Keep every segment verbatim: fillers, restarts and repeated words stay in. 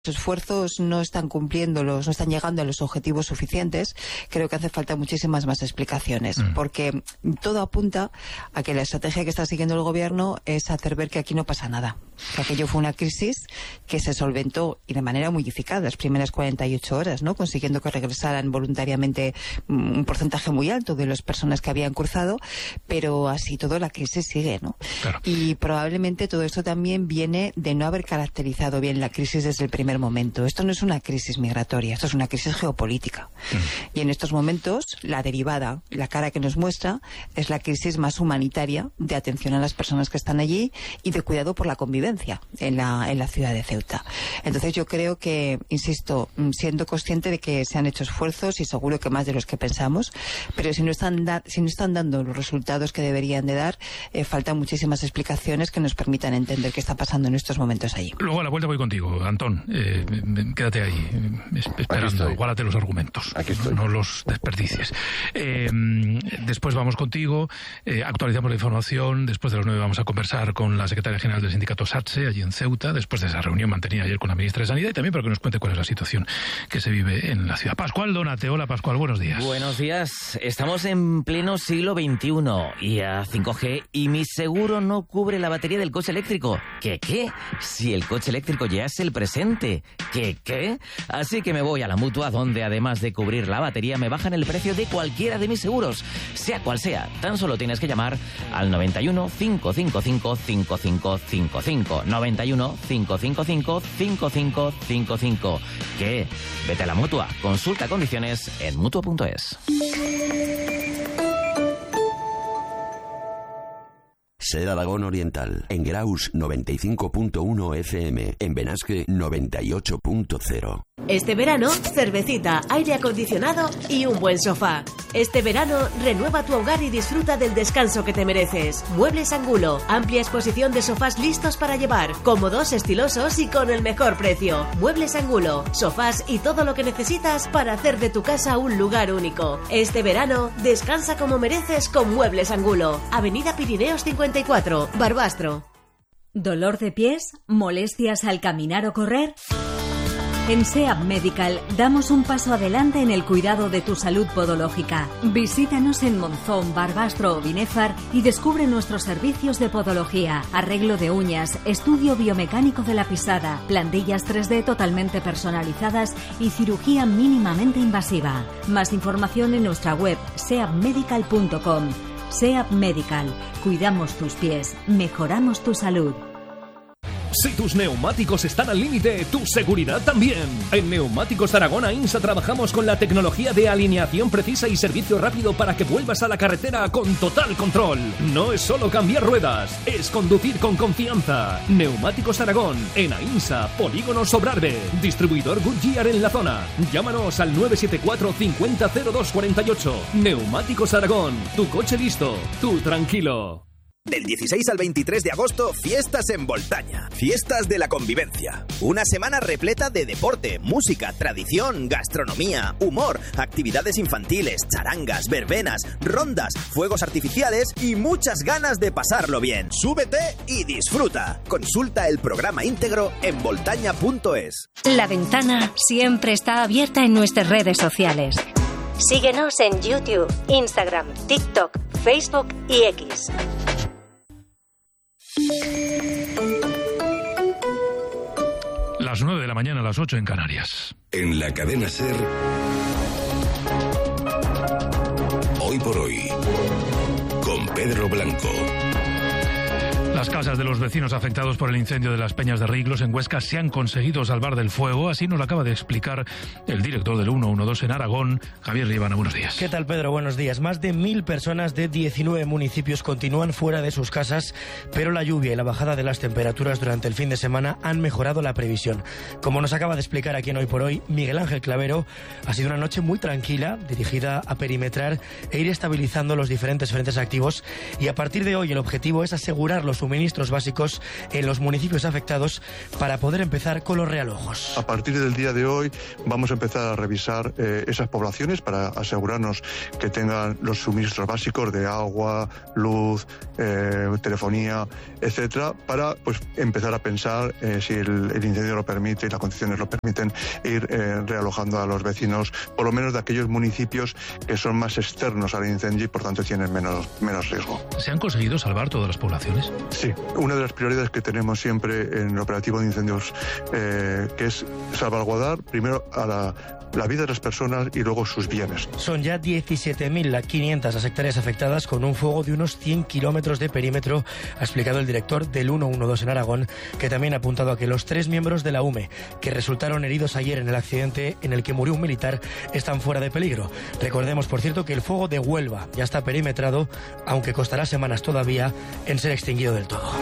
Los esfuerzos no están cumpliendo, los, no están llegando a los objetivos suficientes. Creo que hace falta muchísimas más explicaciones, mm. porque todo apunta a que la estrategia que está siguiendo el gobierno es hacer ver que aquí no pasa nada. Que aquello fue una crisis que se solventó y de manera muy eficaz las primeras cuarenta y ocho horas, ¿no? Consiguiendo que regresaran voluntariamente un porcentaje muy alto de las personas que habían cruzado, pero así todo la crisis sigue, ¿no? Claro. Y probablemente todo esto también viene de no haber caracterizado bien la crisis desde el primer momento. Esto no es una crisis migratoria, esto es una crisis geopolítica. Mm. Y en estos momentos, la derivada, la cara que nos muestra, es la crisis más humanitaria de atención a las personas que están allí y de cuidado por la convivencia en la, en la ciudad de Ceuta. Entonces yo creo que, insisto, siendo consciente de que se han hecho esfuerzos y seguro que más de los que pensamos, pero si no están, da, si no están dando los resultados que deberían de dar, eh, faltan muchísimas explicaciones que nos permitan entender qué está pasando en estos momentos allí. Luego a la vuelta voy contigo, Antón. Eh, quédate ahí, esperando, guárdate los argumentos, no, no los desperdicies. Eh, después vamos contigo, eh, actualizamos la información, después de las nueve vamos a conversar con la secretaria general del sindicato SATSE, allí en Ceuta, después de esa reunión mantenida ayer con la ministra de Sanidad, y también para que nos cuente cuál es la situación que se vive en la ciudad. Pascual Donate, hola Pascual, buenos días. Buenos días, estamos en pleno siglo veintiuno y a cinco G y mi seguro no cubre la batería del coche eléctrico. ¿Qué qué? Si el coche eléctrico ya es el presente. ¿Qué qué? Así que me voy a la Mutua, donde además de cubrir la batería me bajan el precio de cualquiera de mis seguros, sea cual sea. Tan solo tienes que llamar al noventa y uno, cinco cinco cinco, cinco cinco cinco cinco, noventa y uno, cinco cinco cinco, cinco cinco cinco cinco. ¿Qué? Vete a la Mutua, consulta condiciones en mutua punto es. Ser Aragón Oriental, en Graus noventa y cinco punto uno F M, en Benasque noventa y ocho punto cero. Este verano, cervecita, aire acondicionado y un buen sofá. Este verano, renueva tu hogar y disfruta del descanso que te mereces. Muebles Angulo, amplia exposición de sofás listos para llevar, cómodos, estilosos y con el mejor precio. Muebles Angulo, sofás y todo lo que necesitas para hacer de tu casa un lugar único. Este verano, descansa como mereces con Muebles Angulo. Avenida Pirineos cincuenta y cuatro, Barbastro. ¿Dolor de pies? ¿Molestias al caminar o correr? En SEAP Medical damos un paso adelante en el cuidado de tu salud podológica. Visítanos en Monzón, Barbastro o Binéfar y descubre nuestros servicios de podología, arreglo de uñas, estudio biomecánico de la pisada, plantillas tres D totalmente personalizadas y cirugía mínimamente invasiva. Más información en nuestra web seap medical punto com. SEAP Medical. Cuidamos tus pies, mejoramos tu salud. Si tus neumáticos están al límite, tu seguridad también. En Neumáticos Aragón AINSA trabajamos con la tecnología de alineación precisa y servicio rápido para que vuelvas a la carretera con total control. No es solo cambiar ruedas, es conducir con confianza. Neumáticos Aragón, en AINSA, Polígono Sobrarbe. Distribuidor Goodyear en la zona. Llámanos al nueve siete cuatro cincuenta cero dos cuarenta y ocho. Neumáticos Aragón, tu coche listo, tú tranquilo. Del dieciséis al veintitrés de agosto, fiestas en Voltaña. Fiestas de la convivencia. Una semana repleta de deporte, música, tradición, gastronomía, humor, actividades infantiles, charangas, verbenas, rondas, fuegos artificiales y muchas ganas de pasarlo bien. Súbete y disfruta. Consulta el programa íntegro en voltaña punto es. La ventana siempre está abierta en nuestras redes sociales. Síguenos en YouTube, Instagram, TikTok, Facebook y X. Las nueve de la mañana, a las ocho en Canarias. En la cadena SER, Hoy por Hoy, con Pedro Blanco. Las casas de los vecinos afectados por el incendio de las Peñas de Riglos en Huesca se han conseguido salvar del fuego. Así nos lo acaba de explicar el director del ciento doce en Aragón, Javier Líbana. Buenos días. ¿Qué tal, Pedro? Buenos días. Más de mil personas de diecinueve municipios continúan fuera de sus casas, pero la lluvia y la bajada de las temperaturas durante el fin de semana han mejorado la previsión. Como nos acaba de explicar aquí en Hoy por Hoy Miguel Ángel Clavero, ha sido una noche muy tranquila, dirigida a perimetrar e ir estabilizando los diferentes frentes activos, y a partir de hoy el objetivo es asegurar los suministros básicos en los municipios afectados para poder empezar con los realojos. A partir del día de hoy vamos a empezar a revisar eh, esas poblaciones para asegurarnos que tengan los suministros básicos de agua, luz, eh, telefonía, etcétera, para pues empezar a pensar eh, si el, el incendio lo permite y las condiciones lo permiten, ir eh, realojando a los vecinos, por lo menos de aquellos municipios que son más externos al incendio y por tanto tienen menos, menos riesgo. ¿Se han conseguido salvar todas las poblaciones? Sí, una de las prioridades que tenemos siempre en el operativo de incendios, eh, que es salvaguardar primero a la, la vida de las personas y luego sus bienes. Son ya diecisiete mil quinientas las hectáreas afectadas con un fuego de unos cien kilómetros de perímetro, ha explicado el director del ciento doce en Aragón, que también ha apuntado a que los tres miembros de la U M E que resultaron heridos ayer en el accidente en el que murió un militar están fuera de peligro. Recordemos, por cierto, que el fuego de Huelva ya está perimetrado, aunque costará semanas todavía en ser extinguido del todo.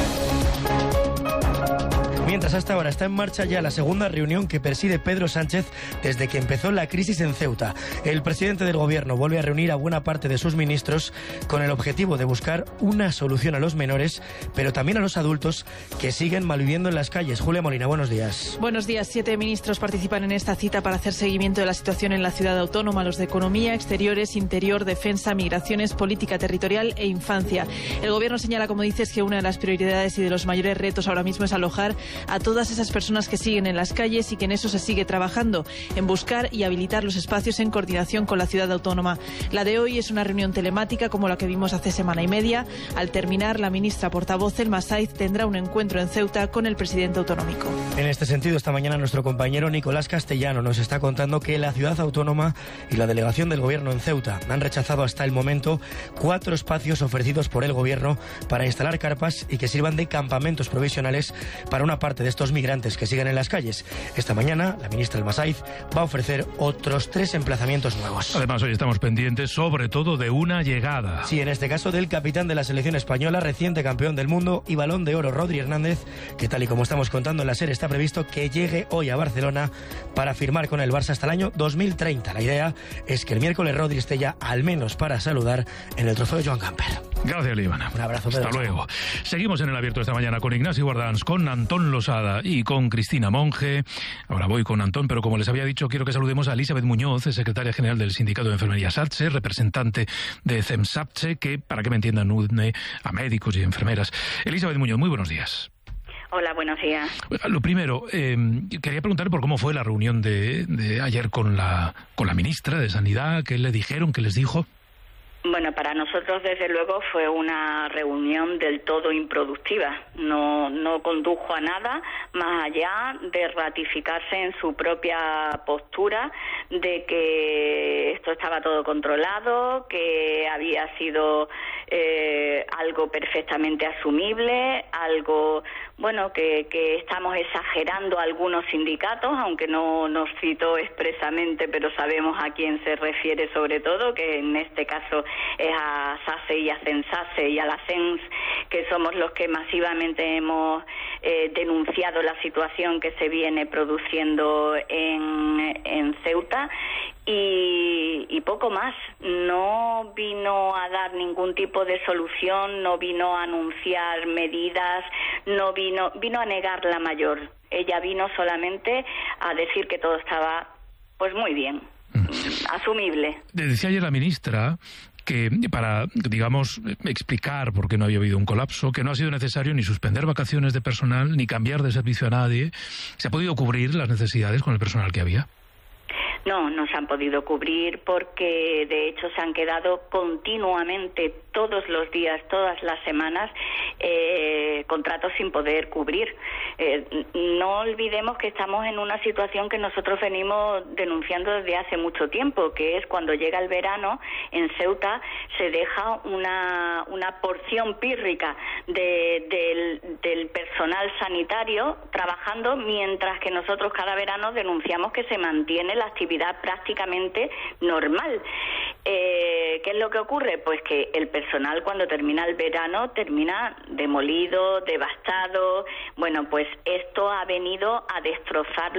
Mientras hasta ahora está en marcha ya la segunda reunión que preside Pedro Sánchez desde que empezó la crisis en Ceuta. El presidente del gobierno vuelve a reunir a buena parte de sus ministros con el objetivo de buscar una solución a los menores, pero también a los adultos que siguen malviviendo en las calles. Julia Molina, buenos días. Buenos días. Siete ministros participan en esta cita para hacer seguimiento de la situación en la ciudad autónoma, los de Economía, Exteriores, Interior, Defensa, Migraciones, Política Territorial e Infancia. El gobierno señala, como dices, que una de las prioridades y de los mayores retos ahora mismo es alojar a todas esas personas que siguen en las calles y que en eso se sigue trabajando, en buscar y habilitar los espacios en coordinación con la ciudad autónoma. La de hoy es una reunión telemática como la que vimos hace semana y media. Al terminar, la ministra portavoz, Elma Saiz, tendrá un encuentro en Ceuta con el presidente autonómico. En este sentido, esta mañana nuestro compañero Nicolás Castellano nos está contando que la ciudad autónoma y la delegación del gobierno en Ceuta han rechazado hasta el momento cuatro espacios ofrecidos por el gobierno para instalar carpas y que sirvan de campamentos provisionales para una parte de estos migrantes que siguen en las calles. Esta mañana, la ministra Elma Saiz va a ofrecer otros tres emplazamientos nuevos. Además, hoy estamos pendientes sobre todo de una llegada. Sí, en este caso del capitán de la selección española, reciente campeón del mundo y Balón de Oro, Rodri Hernández, que tal y como estamos contando en la serie está previsto que llegue hoy a Barcelona para firmar con el Barça hasta el año dos mil treinta. La idea es que el miércoles Rodri esté ya al menos para saludar en el trofeo Joan Gamper. Gracias, Líbana. Un abrazo, Pedro. Hasta luego. Seguimos en el abierto esta mañana con Ignacio Guardans, con Antón Losada y con Cristina Monge. Ahora voy con Antón, pero como les había dicho, quiero que saludemos a Elizabeth Muñoz, secretaria general del Sindicato de Enfermería SATSE, representante de CEMSATSE, que, para que me entiendan, une a médicos y enfermeras. Elizabeth Muñoz, muy buenos días. Hola, buenos días. Lo primero, eh, quería preguntarle por cómo fue la reunión de, de ayer con la, con la ministra de Sanidad. ¿Qué le dijeron? ¿Qué les dijo? Bueno, para nosotros desde luego fue una reunión del todo improductiva. No, no condujo a nada más allá de ratificarse en su propia postura de que esto estaba todo controlado, que había sido eh, algo perfectamente asumible, algo, bueno, que, que estamos exagerando algunos sindicatos, aunque no nos citó expresamente, pero sabemos a quién se refiere sobre todo, que en este caso es a SACE y a CENSACE y a la CENS, que somos los que masivamente hemos eh, denunciado la situación que se viene produciendo en, en Ceuta. Y, y poco más. No vino a dar ningún tipo de solución, no vino a anunciar medidas, no vino, vino a negar la mayor. Ella vino solamente a decir que todo estaba pues muy bien, mm. asumible. Decía ayer la ministra que para, digamos, explicar por qué no había habido un colapso, que no ha sido necesario ni suspender vacaciones de personal, ni cambiar de servicio a nadie. ¿Se ha podido cubrir las necesidades con el personal que había? No, no se han podido cubrir porque de hecho se han quedado continuamente todos los días, todas las semanas, eh, contratos sin poder cubrir. Eh, no olvidemos que estamos en una situación que nosotros venimos denunciando desde hace mucho tiempo, que es cuando llega el verano en Ceuta se deja una, una porción pírrica de, del, del personal sanitario trabajando, mientras que nosotros cada verano denunciamos que se mantiene la actividad prácticamente normal. Eh, ¿Qué es lo que ocurre? Pues que el personal cuando termina el verano termina demolido, devastado. Bueno, pues esto ha venido a destrozarlos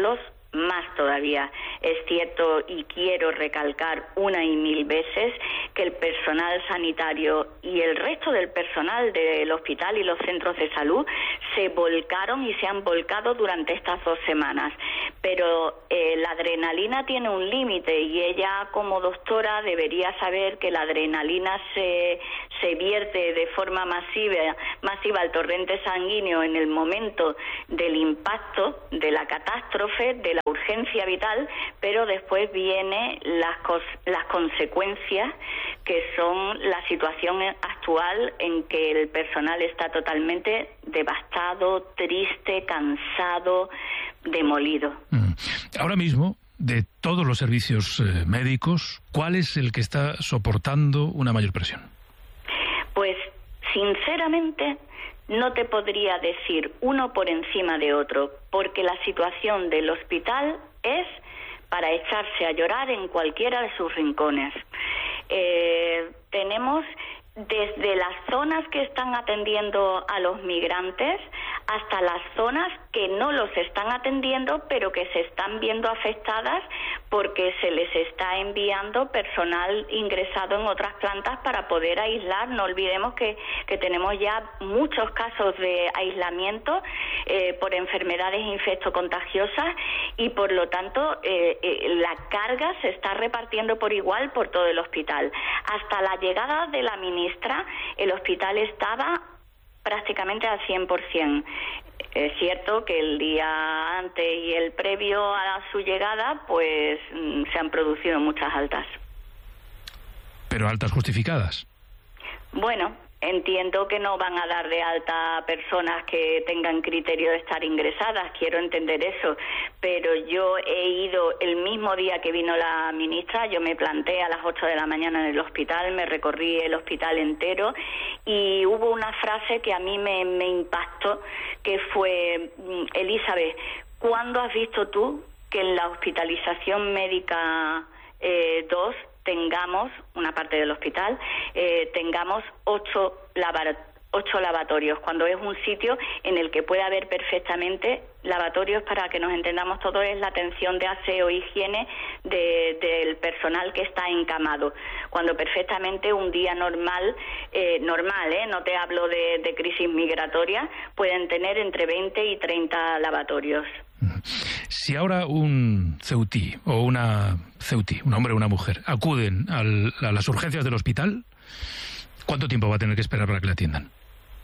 más todavía. Es cierto, y quiero recalcar una y mil veces, que el personal sanitario y el resto del personal del hospital y los centros de salud se volcaron y se han volcado durante estas dos semanas. Pero eh, la adrenalina tiene un límite y ella, como doctora, debería saber que la adrenalina se, se vierte de forma masiva, masiva al torrente sanguíneo en el momento del impacto, de la catástrofe, de la urgencia vital, pero después viene las, las consecuencias, que son la situación actual en que el personal está totalmente devastado, triste, cansado, demolido. Mm. Ahora mismo, de todos los servicios eh, médicos, ¿cuál es el que está soportando una mayor presión? Pues, sinceramente, no te podría decir uno por encima de otro, porque la situación del hospital es para echarse a llorar en cualquiera de sus rincones. Eh, tenemos desde las zonas que están atendiendo a los migrantes hasta las zonas que no los están atendiendo, pero que se están viendo afectadas porque se les está enviando personal ingresado en otras plantas para poder aislar. No olvidemos que, que tenemos ya muchos casos de aislamiento eh, por enfermedades infectocontagiosas y, por lo tanto, eh, eh, la carga se está repartiendo por igual por todo el hospital. Hasta la llegada de la ministra, el hospital estaba prácticamente al cien por ciento. Es cierto que el día antes y el previo a su llegada, pues se han producido muchas altas. ¿Pero altas justificadas? Bueno, entiendo que no van a dar de alta a personas que tengan criterio de estar ingresadas, quiero entender eso, pero yo he ido el mismo día que vino la ministra, yo me planté a las ocho de la mañana en el hospital, me recorrí el hospital entero y hubo una frase que a mí me, me impactó, que fue: Elizabeth, ¿cuándo has visto tú que en la hospitalización médica eh, dos tengamos, una parte del hospital, eh, tengamos ocho, lavar, ocho lavatorios, cuando es un sitio en el que puede haber perfectamente lavatorios? Para que nos entendamos todos, es la atención de aseo e higiene de, del personal que está encamado, cuando perfectamente un día normal, eh, normal, eh, no te hablo de, de crisis migratoria, pueden tener entre veinte y treinta lavatorios. Si ahora un ceutí o una ceutí, un hombre o una mujer, acuden al, a las urgencias del hospital, ¿cuánto tiempo va a tener que esperar para que le atiendan?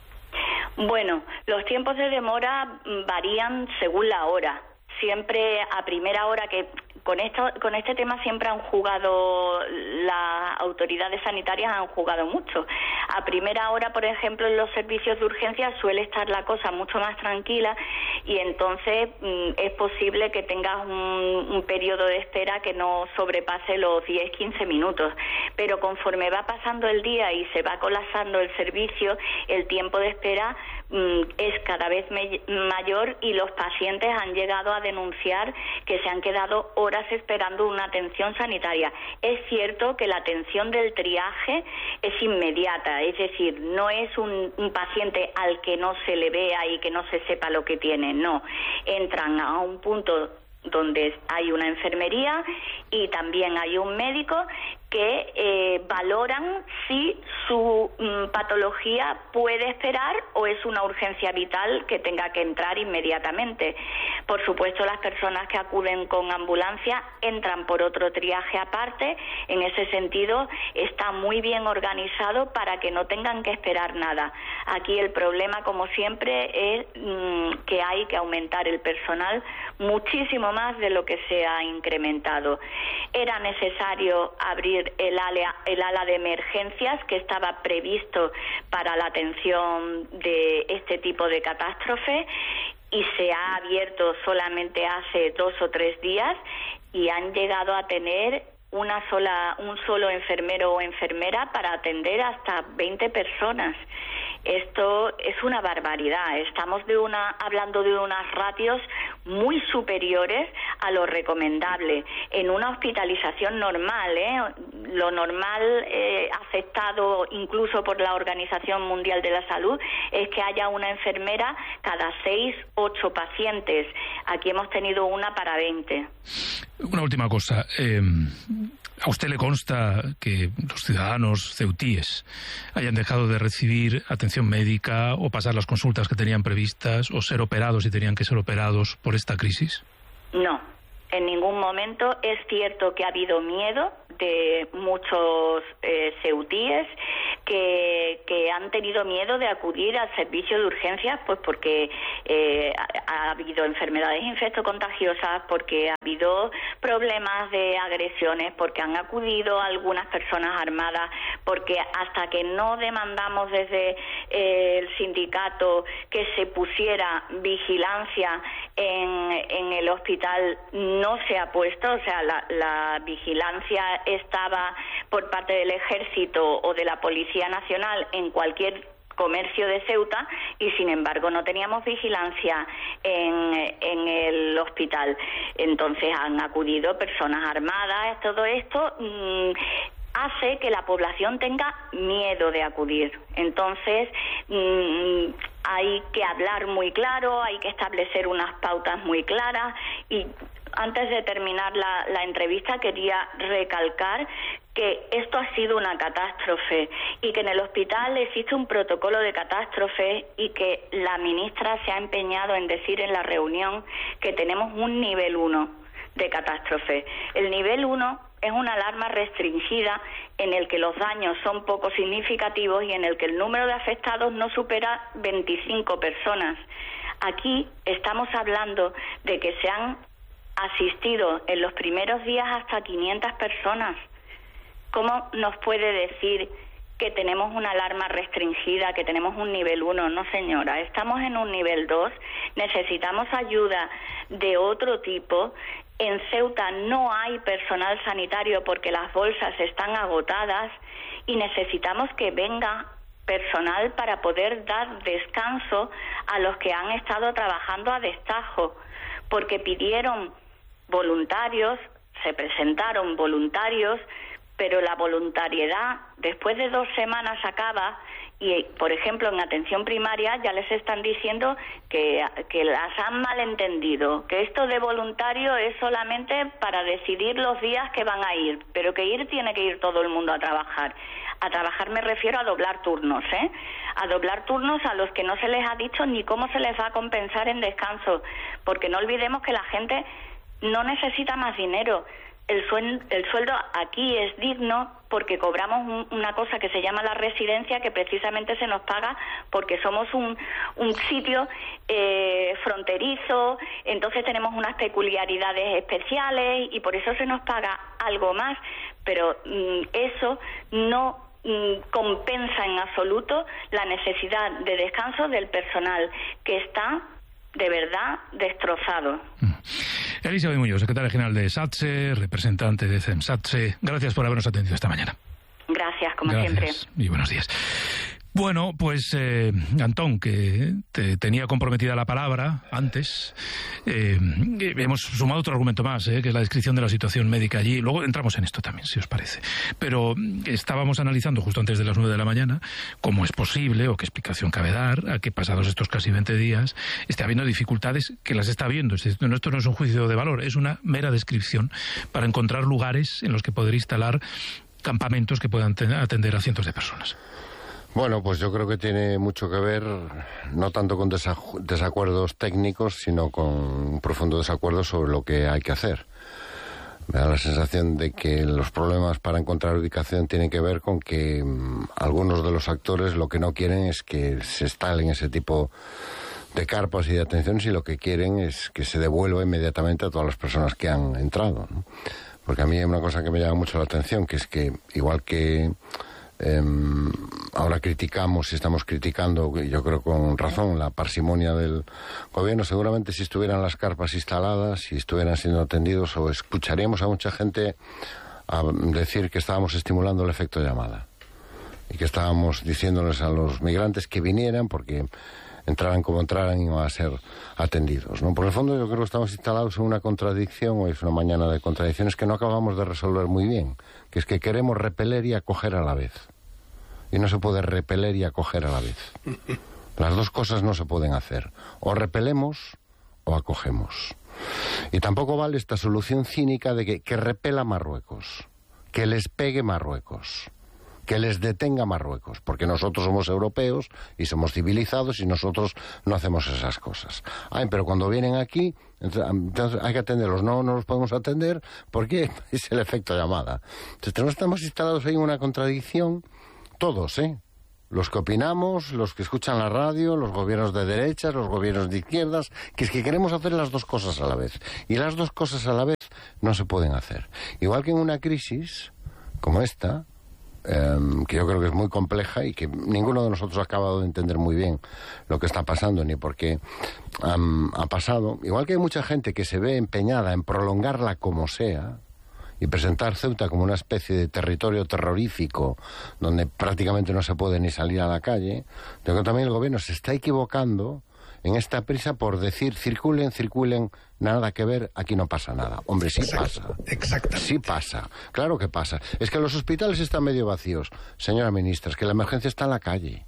Bueno, los tiempos de demora varían según la hora. Siempre a primera hora, que con esto, con este tema siempre han jugado, las autoridades sanitarias han jugado mucho. A primera hora, por ejemplo, en los servicios de urgencia suele estar la cosa mucho más tranquila y entonces mm, es posible que tengas un, un periodo de espera que no sobrepase los diez a quince minutos. Pero conforme va pasando el día y se va colapsando el servicio, el tiempo de espera mm, es cada vez me- mayor y los pacientes han llegado a denunciar que se han quedado horas esperando una atención sanitaria. Es cierto que la atención del triaje es inmediata, es decir, no es un, un paciente al que no se le vea y que no se sepa lo que tiene, no. Entran a un punto donde hay una enfermería y también hay un médico que eh, valoran si su mm, patología puede esperar o es una urgencia vital que tenga que entrar inmediatamente. Por supuesto, las personas que acuden con ambulancia entran por otro triaje aparte. En ese sentido, está muy bien organizado para que no tengan que esperar nada. Aquí el problema, como siempre, es mm, que hay que aumentar el personal muchísimo más de lo que se ha incrementado. Era necesario abrir el ala, el ala de emergencias que estaba previsto para la atención de este tipo de catástrofe y se ha abierto solamente hace dos o tres días y han llegado a tener una sola, un solo enfermero o enfermera para atender hasta veinte personas. Esto es una barbaridad. Estamos de una, hablando de unas ratios muy superiores a lo recomendable. En una hospitalización normal, ¿eh? lo normal eh, aceptado incluso por la Organización Mundial de la Salud es que haya una enfermera cada seis, ocho pacientes. Aquí hemos tenido una para veinte. Una última cosa. Eh, ¿A usted le consta que los ciudadanos ceutíes hayan dejado de recibir atención médica o pasar las consultas que tenían previstas o ser operados si tenían que ser operados por esta crisis? No, en ningún momento. Es cierto que ha habido miedo de muchos eh, ceutíes que, que han tenido miedo de acudir al servicio de urgencias, pues porque eh, ha, ha habido enfermedades infectocontagiosas, porque ha habido problemas de agresiones, porque han acudido algunas personas armadas, porque hasta que no demandamos desde eh, el sindicato que se pusiera vigilancia en, en el hospital, no se ha puesto. O sea, la, la vigilancia estaba por parte del Ejército o de la Policía Nacional en cualquier comercio de Ceuta y sin embargo no teníamos vigilancia en, en el hospital. Entonces han acudido personas armadas. Todo esto mmm, hace que la población tenga miedo de acudir. Entonces mmm, hay que hablar muy claro, hay que establecer unas pautas muy claras. Y antes de terminar la, la entrevista quería recalcar que esto ha sido una catástrofe y que en el hospital existe un protocolo de catástrofe y que la ministra se ha empeñado en decir en la reunión que tenemos un nivel uno de catástrofe. El nivel uno es una alarma restringida en el que los daños son poco significativos y en el que el número de afectados no supera veinticinco personas. Aquí estamos hablando de que se han asistido en los primeros días hasta quinientas personas. ¿Cómo nos puede decir que tenemos una alarma restringida, que tenemos un nivel uno? No, señora, estamos en un nivel dos, necesitamos ayuda de otro tipo. En Ceuta no hay personal sanitario porque las bolsas están agotadas y necesitamos que venga personal para poder dar descanso a los que han estado trabajando a destajo, porque pidieron voluntarios, se presentaron voluntarios, pero la voluntariedad después de dos semanas acaba y, por ejemplo, en atención primaria ya les están diciendo que, que las han malentendido, que esto de voluntario es solamente para decidir los días que van a ir, pero que ir tiene que ir todo el mundo a trabajar. A trabajar me refiero a doblar turnos, ¿eh? A doblar turnos a los que no se les ha dicho ni cómo se les va a compensar en descanso, porque no olvidemos que la gente no necesita más dinero. El sueldo, el sueldo aquí es digno porque cobramos un, una cosa que se llama la residencia, que precisamente se nos paga porque somos un, un sitio eh, fronterizo, entonces tenemos unas peculiaridades especiales y por eso se nos paga algo más, pero mm, eso no mm, compensa en absoluto la necesidad de descanso del personal, que está de verdad destrozado. Elizabeth Muñoz, secretaria general de SATSE, representante de CEMSATSE, gracias por habernos atendido esta mañana. Gracias, como gracias, siempre. Y buenos días. Bueno, pues eh, Antón, que te tenía comprometida la palabra antes, eh, hemos sumado otro argumento más, eh, que es la descripción de la situación médica allí. Luego entramos en esto también, si os parece. Pero estábamos analizando justo antes de las nueve de la mañana cómo es posible o qué explicación cabe dar a que pasados estos casi veinte días esté habiendo dificultades, que las está habiendo. Esto no es un juicio de valor, es una mera descripción para encontrar lugares en los que poder instalar campamentos que puedan atender a cientos de personas. Bueno, pues yo creo que tiene mucho que ver, no tanto con desacuerdos técnicos, sino con un profundo desacuerdo sobre lo que hay que hacer. Me da la sensación de que los problemas para encontrar ubicación tienen que ver con que mmm, algunos de los actores lo que no quieren es que se instalen ese tipo de carpas y de atenciones, y lo que quieren es que se devuelva inmediatamente a todas las personas que han entrado, ¿no? Porque a mí hay una cosa que me llama mucho la atención, que es que igual que Eh, ahora criticamos y estamos criticando, yo creo con razón, la parsimonia del gobierno, seguramente si estuvieran las carpas instaladas, si estuvieran siendo atendidos, o escucharíamos a mucha gente a decir que estábamos estimulando el efecto llamada y que estábamos diciéndoles a los migrantes que vinieran porque entraran como entraran, iban a ser atendidos, ¿no? Por el fondo yo creo que estamos instalados en una contradicción, hoy es una mañana de contradicciones que no acabamos de resolver muy bien, que es que queremos repeler y acoger a la vez. Y no se puede repeler y acoger a la vez. Las dos cosas no se pueden hacer. O repelemos o acogemos. Y tampoco vale esta solución cínica de que, que repela Marruecos, que les pegue Marruecos, que les detenga Marruecos, porque nosotros somos europeos y somos civilizados y nosotros no hacemos esas cosas. Ay, pero cuando vienen aquí, entonces hay que atenderlos. No, no los podemos atender porque es el efecto llamada. Entonces estamos instalados ahí en una contradicción, todos, ¿eh? Los que opinamos, los que escuchan la radio, los gobiernos de derechas, los gobiernos de izquierdas, que es que queremos hacer las dos cosas a la vez. Y las dos cosas a la vez no se pueden hacer. Igual que en una crisis como esta, eh, que yo creo que es muy compleja y que ninguno de nosotros ha acabado de entender muy bien lo que está pasando ni por qué um, ha pasado. Igual que hay mucha gente que se ve empeñada en prolongarla como sea, y presentar Ceuta como una especie de territorio terrorífico donde prácticamente no se puede ni salir a la calle, creo que también el gobierno se está equivocando en esta prisa por decir circulen, circulen, nada que ver, aquí no pasa nada. Hombre, sí pasa. Exactamente. Sí pasa. Claro que pasa. Es que los hospitales están medio vacíos. Señora ministra, es que la emergencia está en la calle.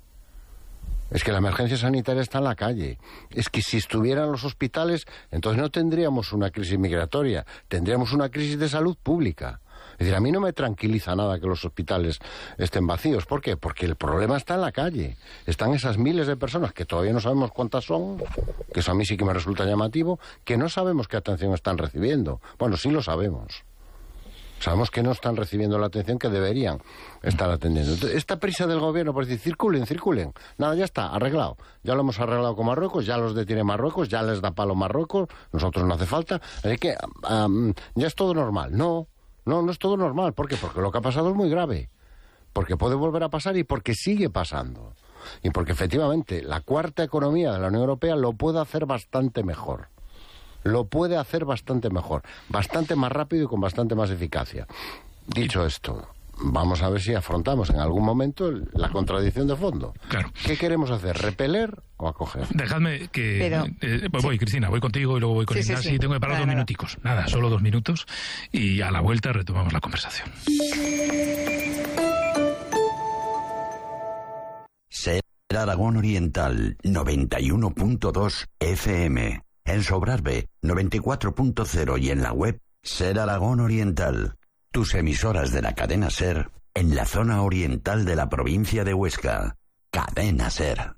Es que la emergencia sanitaria está en la calle. Es que si estuvieran los hospitales, entonces no tendríamos una crisis migratoria, tendríamos una crisis de salud pública. Es decir, a mí no me tranquiliza nada que los hospitales estén vacíos. ¿Por qué? Porque el problema está en la calle. Están esas miles de personas, que todavía no sabemos cuántas son, que eso a mí sí que me resulta llamativo, que no sabemos qué atención están recibiendo. Bueno, sí lo sabemos. Sabemos que no están recibiendo la atención que deberían estar atendiendo. Entonces, esta prisa del gobierno por decir, circulen, circulen. Nada, ya está, arreglado. Ya lo hemos arreglado con Marruecos, ya los detiene Marruecos, ya les da palo Marruecos, nosotros no hace falta. Así que um, ya es todo normal. No, no, no es todo normal. ¿Por qué? Porque lo que ha pasado es muy grave. Porque puede volver a pasar y porque sigue pasando. Y porque efectivamente la cuarta economía de la Unión Europea lo puede hacer bastante mejor. Lo puede hacer bastante mejor, bastante más rápido y con bastante más eficacia. Dicho esto, vamos a ver si afrontamos en algún momento la contradicción de fondo. Claro. ¿Qué queremos hacer? ¿Repeler o acoger? Dejadme que... Pero, eh, voy, sí. Cristina, voy contigo y luego voy con sí, Ignacio. Sí, sí. Tengo que parar nada, dos nada. minuticos. Nada, solo dos minutos. Y a la vuelta retomamos la conversación. Ser Aragón Oriental, noventa y uno punto dos F M. En Sobrarbe, noventa y cuatro punto cero y en la web Ser Aragón Oriental. Tus emisoras de la cadena Ser en la zona oriental de la provincia de Huesca. Cadena Ser.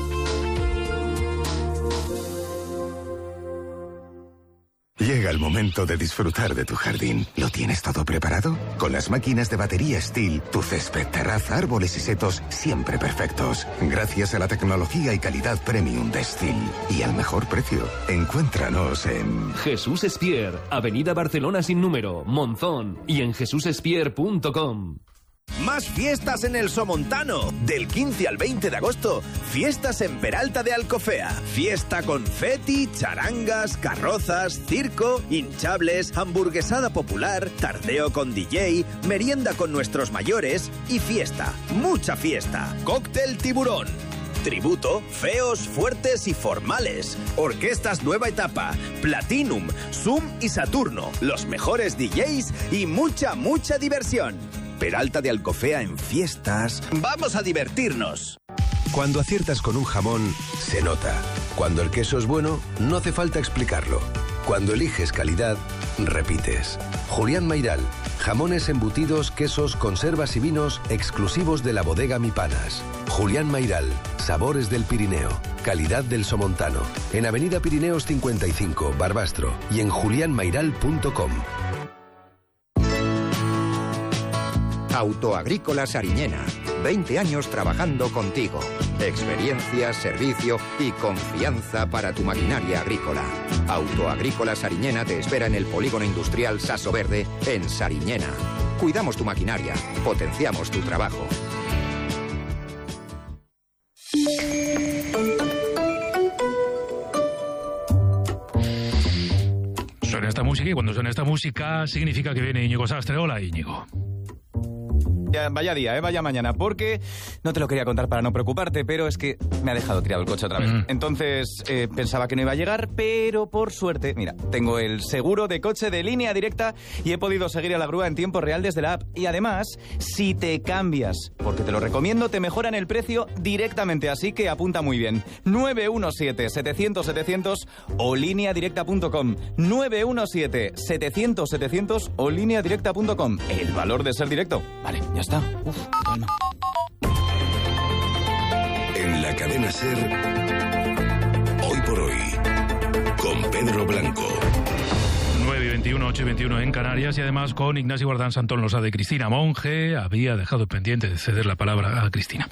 Llega el momento de disfrutar de tu jardín. ¿Lo tienes todo preparado? Con las máquinas de batería Stihl, tu césped, terraza, árboles y setos siempre perfectos. Gracias a la tecnología y calidad premium de Stihl. Y al mejor precio. Encuéntranos en... Jesús Espier, Avenida Barcelona sin número, Monzón. Y en jesús espier punto com. Más fiestas en el Somontano. Del quince al veinte de agosto, fiestas en Peralta de Alcofea. Fiesta confeti, charangas, carrozas, circo, hinchables, hamburguesada popular, tardeo con D J, merienda con nuestros mayores y fiesta, mucha fiesta. Cóctel Tiburón. Tributo, feos, fuertes y formales. Orquestas Nueva Etapa, Platinum, Zoom y Saturno. Los mejores D Js y mucha, mucha diversión. Peralta de Alcofea en fiestas. ¡Vamos a divertirnos! Cuando aciertas con un jamón, se nota. Cuando el queso es bueno, no hace falta explicarlo. Cuando eliges calidad, repites. Julián Mairal. Jamones embutidos, quesos, conservas y vinos exclusivos de la bodega Mi Panas. Julián Mairal. Sabores del Pirineo. Calidad del Somontano. En Avenida Pirineos cincuenta y cinco, Barbastro. Y en julián mairal punto com. Autoagrícola Sariñena. veinte años trabajando contigo. Experiencia, servicio y confianza para tu maquinaria agrícola. Autoagrícola Sariñena te espera en el Polígono Industrial Saso Verde, en Sariñena. Cuidamos tu maquinaria, potenciamos tu trabajo. Suena esta música y cuando suena esta música significa que viene Íñigo Sastre. Hola, Íñigo. Ya, vaya día, ¿eh? Vaya mañana, porque no te lo quería contar para no preocuparte, pero es que me ha dejado tirado el coche otra vez. Mm. Entonces eh, pensaba que no iba a llegar, pero por suerte, mira, tengo el seguro de coche de Línea Directa y he podido seguir a la grúa en tiempo real desde la app. Y además, si te cambias, porque te lo recomiendo, te mejoran el precio directamente, así que apunta muy bien. nueve uno siete, setecientos, setecientos o línea directa punto com. nueve uno siete, setecientos, setecientos o línea directa punto com. El valor de ser directo. Vale, ya está. Uf, calma. En la cadena SER, hoy por hoy, con Pedro Blanco. nueve y veintiuno, ocho y veintiuno en Canarias, y además con Ignacio Guardán Santón nos de Cristina Monge. Había dejado pendiente de ceder la palabra a Cristina.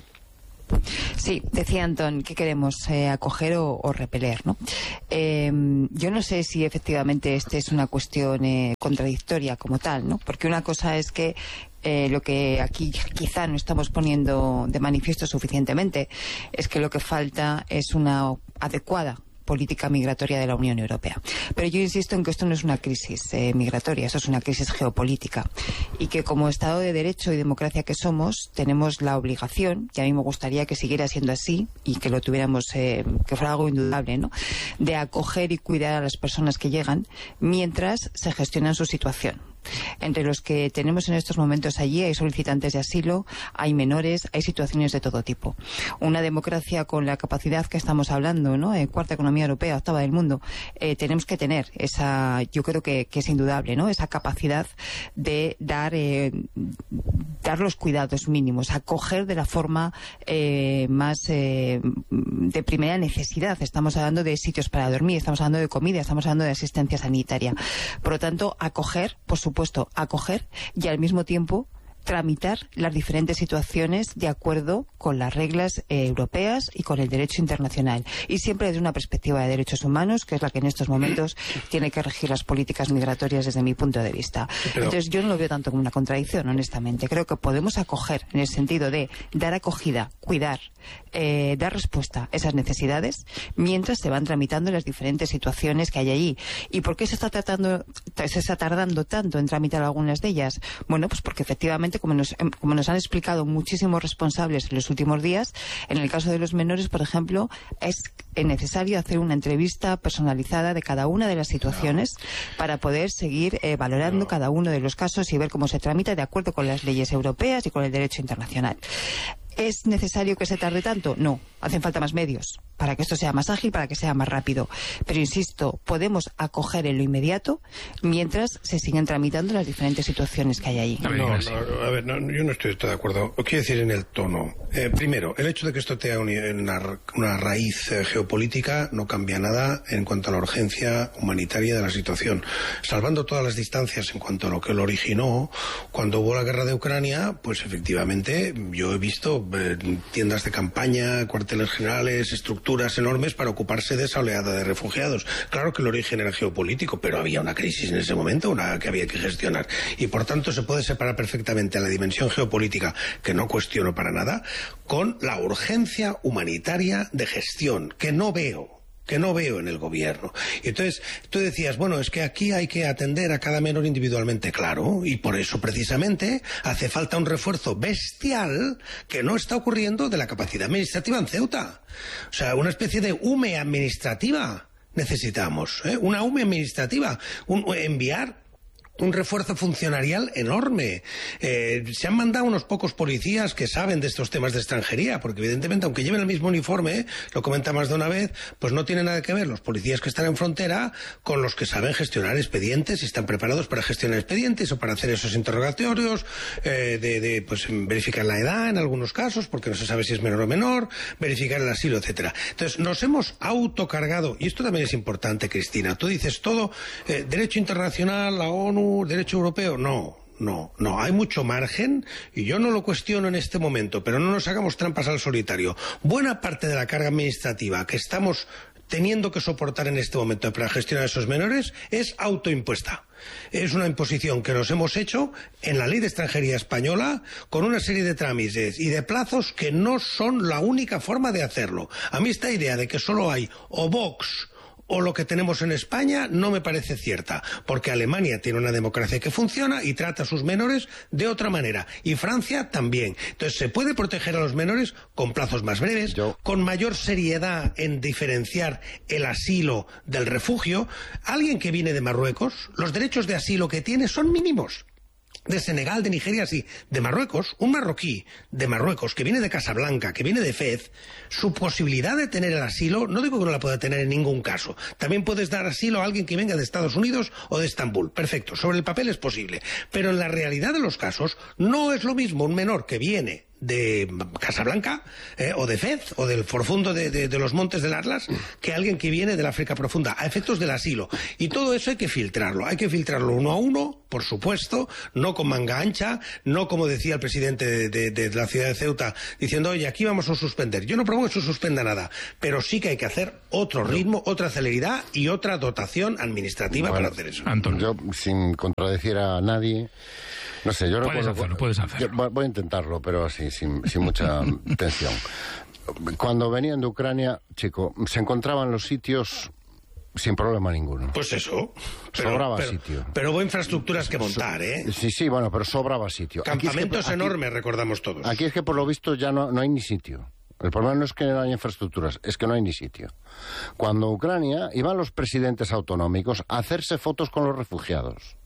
Sí, decía Antón, ¿qué queremos? Eh, ¿acoger o, o repeler? ¿no? Eh, yo no sé si efectivamente esta es una cuestión eh, contradictoria como tal, ¿no? Porque una cosa es que eh, lo que aquí quizá no estamos poniendo de manifiesto suficientemente es que lo que falta es una adecuada política migratoria de la Unión Europea. Pero yo insisto en que esto no es una crisis eh, migratoria, eso es una crisis geopolítica, y que como Estado de Derecho y democracia que somos, tenemos la obligación, y a mí me gustaría que siguiera siendo así, y que lo tuviéramos, eh, que fuera algo indudable, ¿no?, de acoger y cuidar a las personas que llegan mientras se gestionan su situación. Entre los que tenemos en estos momentos allí hay solicitantes de asilo, hay menores, hay situaciones de todo tipo. Una democracia con la capacidad que estamos hablando, ¿no?, eh, cuarta economía europea, octava del mundo, eh, tenemos que tener esa, yo creo que, que es indudable, ¿no?, esa capacidad de dar, eh, dar los cuidados mínimos, acoger de la forma eh, más eh, de primera necesidad. Estamos hablando de sitios para dormir, estamos hablando de comida, estamos hablando de asistencia sanitaria. Por lo tanto, acoger, por supuesto, puesto acoger y al mismo tiempo tramitar las diferentes situaciones de acuerdo con las reglas eh, europeas y con el derecho internacional, y siempre desde una perspectiva de derechos humanos, que es la que en estos momentos tiene que regir las políticas migratorias desde mi punto de vista. Pero... Entonces yo no lo veo tanto como una contradicción, honestamente. Creo que podemos acoger en el sentido de dar acogida, cuidar, eh, dar respuesta a esas necesidades mientras se van tramitando las diferentes situaciones que hay allí. ¿Y por qué se está tratando, se está tardando tanto en tramitar algunas de ellas? Bueno, pues porque efectivamente, Como nos, como nos han explicado muchísimos responsables en los últimos días, en el caso de los menores, por ejemplo, es necesario hacer una entrevista personalizada de cada una de las situaciones no. para poder seguir eh, valorando no. cada uno de los casos y ver cómo se tramita de acuerdo con las leyes europeas y con el derecho internacional. ¿Es necesario que se tarde tanto? No, hacen falta más medios para que esto sea más ágil, para que sea más rápido. Pero insisto, podemos acoger en lo inmediato mientras se siguen tramitando las diferentes situaciones que hay allí. No, no, a ver, no, yo no estoy de acuerdo. Lo quiero decir en el tono. Eh, primero, el hecho de que esto tenga una, una raíz eh, geopolítica no cambia nada en cuanto a la urgencia humanitaria de la situación. Salvando todas las distancias en cuanto a lo que lo originó, cuando hubo la guerra de Ucrania, pues efectivamente yo he visto eh, tiendas de campaña, cuarteles generales, estructuras enormes para ocuparse de esa oleada de refugiados. Claro que el origen era geopolítico, pero había una crisis en ese momento, una que había que gestionar. Y por tanto se puede separar perfectamente la dimensión geopolítica, que no cuestiono para nada, con la urgencia humanitaria de gestión, que no veo. que no veo en el gobierno. Y entonces tú decías, bueno, es que aquí hay que atender a cada menor individualmente, claro, y por eso precisamente hace falta un refuerzo bestial que no está ocurriendo de la capacidad administrativa en Ceuta. O sea, una especie de U M E administrativa necesitamos, ¿eh? Una U M E administrativa, un, enviar un refuerzo funcionarial enorme. Eh, se han mandado unos pocos policías que saben de estos temas de extranjería, porque evidentemente, aunque lleven el mismo uniforme, lo comenta más de una vez, pues no tiene nada que ver los policías que están en frontera con los que saben gestionar expedientes y están preparados para gestionar expedientes o para hacer esos interrogatorios, eh, de, de pues verificar la edad en algunos casos, porque no se sabe si es menor o menor, verificar el asilo, etcétera. Entonces, nos hemos autocargado, y esto también es importante, Cristina, tú dices todo, eh, derecho internacional, la ONU, derecho europeo, no, no, no, hay mucho margen y yo no lo cuestiono en este momento, pero no nos hagamos trampas al solitario. Buena parte de la carga administrativa que estamos teniendo que soportar en este momento para gestionar a esos menores es autoimpuesta. Es una imposición que nos hemos hecho en la ley de extranjería española con una serie de trámites y de plazos que no son la única forma de hacerlo. A mí esta idea de que solo hay o Vox o lo que tenemos en España no me parece cierta, porque Alemania tiene una democracia que funciona y trata a sus menores de otra manera, y Francia también. Entonces se puede proteger a los menores con plazos más breves, Yo... con mayor seriedad en diferenciar el asilo del refugio. Alguien que viene de Marruecos, los derechos de asilo que tiene son mínimos. De Senegal, de Nigeria, sí. De Marruecos, un marroquí de Marruecos que viene de Casablanca, que viene de Fez, su posibilidad de tener el asilo, no digo que no la pueda tener en ningún caso. También puedes dar asilo a alguien que venga de Estados Unidos o de Estambul. Perfecto, sobre el papel es posible. Pero en la realidad de los casos, no es lo mismo un menor que viene de Casablanca eh, o de Fez o del profundo de, de, de los montes del Atlas que alguien que viene del África profunda a efectos del asilo, y todo eso hay que filtrarlo, hay que filtrarlo uno a uno, por supuesto, no con manga ancha, no como decía el presidente de, de, de la ciudad de Ceuta diciendo, oye, aquí vamos a suspender. Yo no propongo que se suspenda nada, pero sí que hay que hacer otro ritmo, otra celeridad y otra dotación administrativa bueno, para hacer eso. Antonio, yo sin contradecir a nadie, no sé, yo puedes recuerdo, hacerlo, puedes hacerlo. Yo voy a intentarlo, pero así, sin, sin mucha tensión. Cuando venían de Ucrania, chico, se encontraban los sitios sin problema ninguno. Pues eso. Pero, sobraba pero, sitio. Pero hubo infraestructuras que montar, ¿eh? Sí, sí, bueno, pero sobraba sitio. Campamentos es que, enormes, aquí, recordamos todos. Aquí es que por lo visto ya no, no hay ni sitio. El problema no es que no haya infraestructuras, es que no hay ni sitio. Cuando Ucrania, iban los presidentes autonómicos a hacerse fotos con los refugiados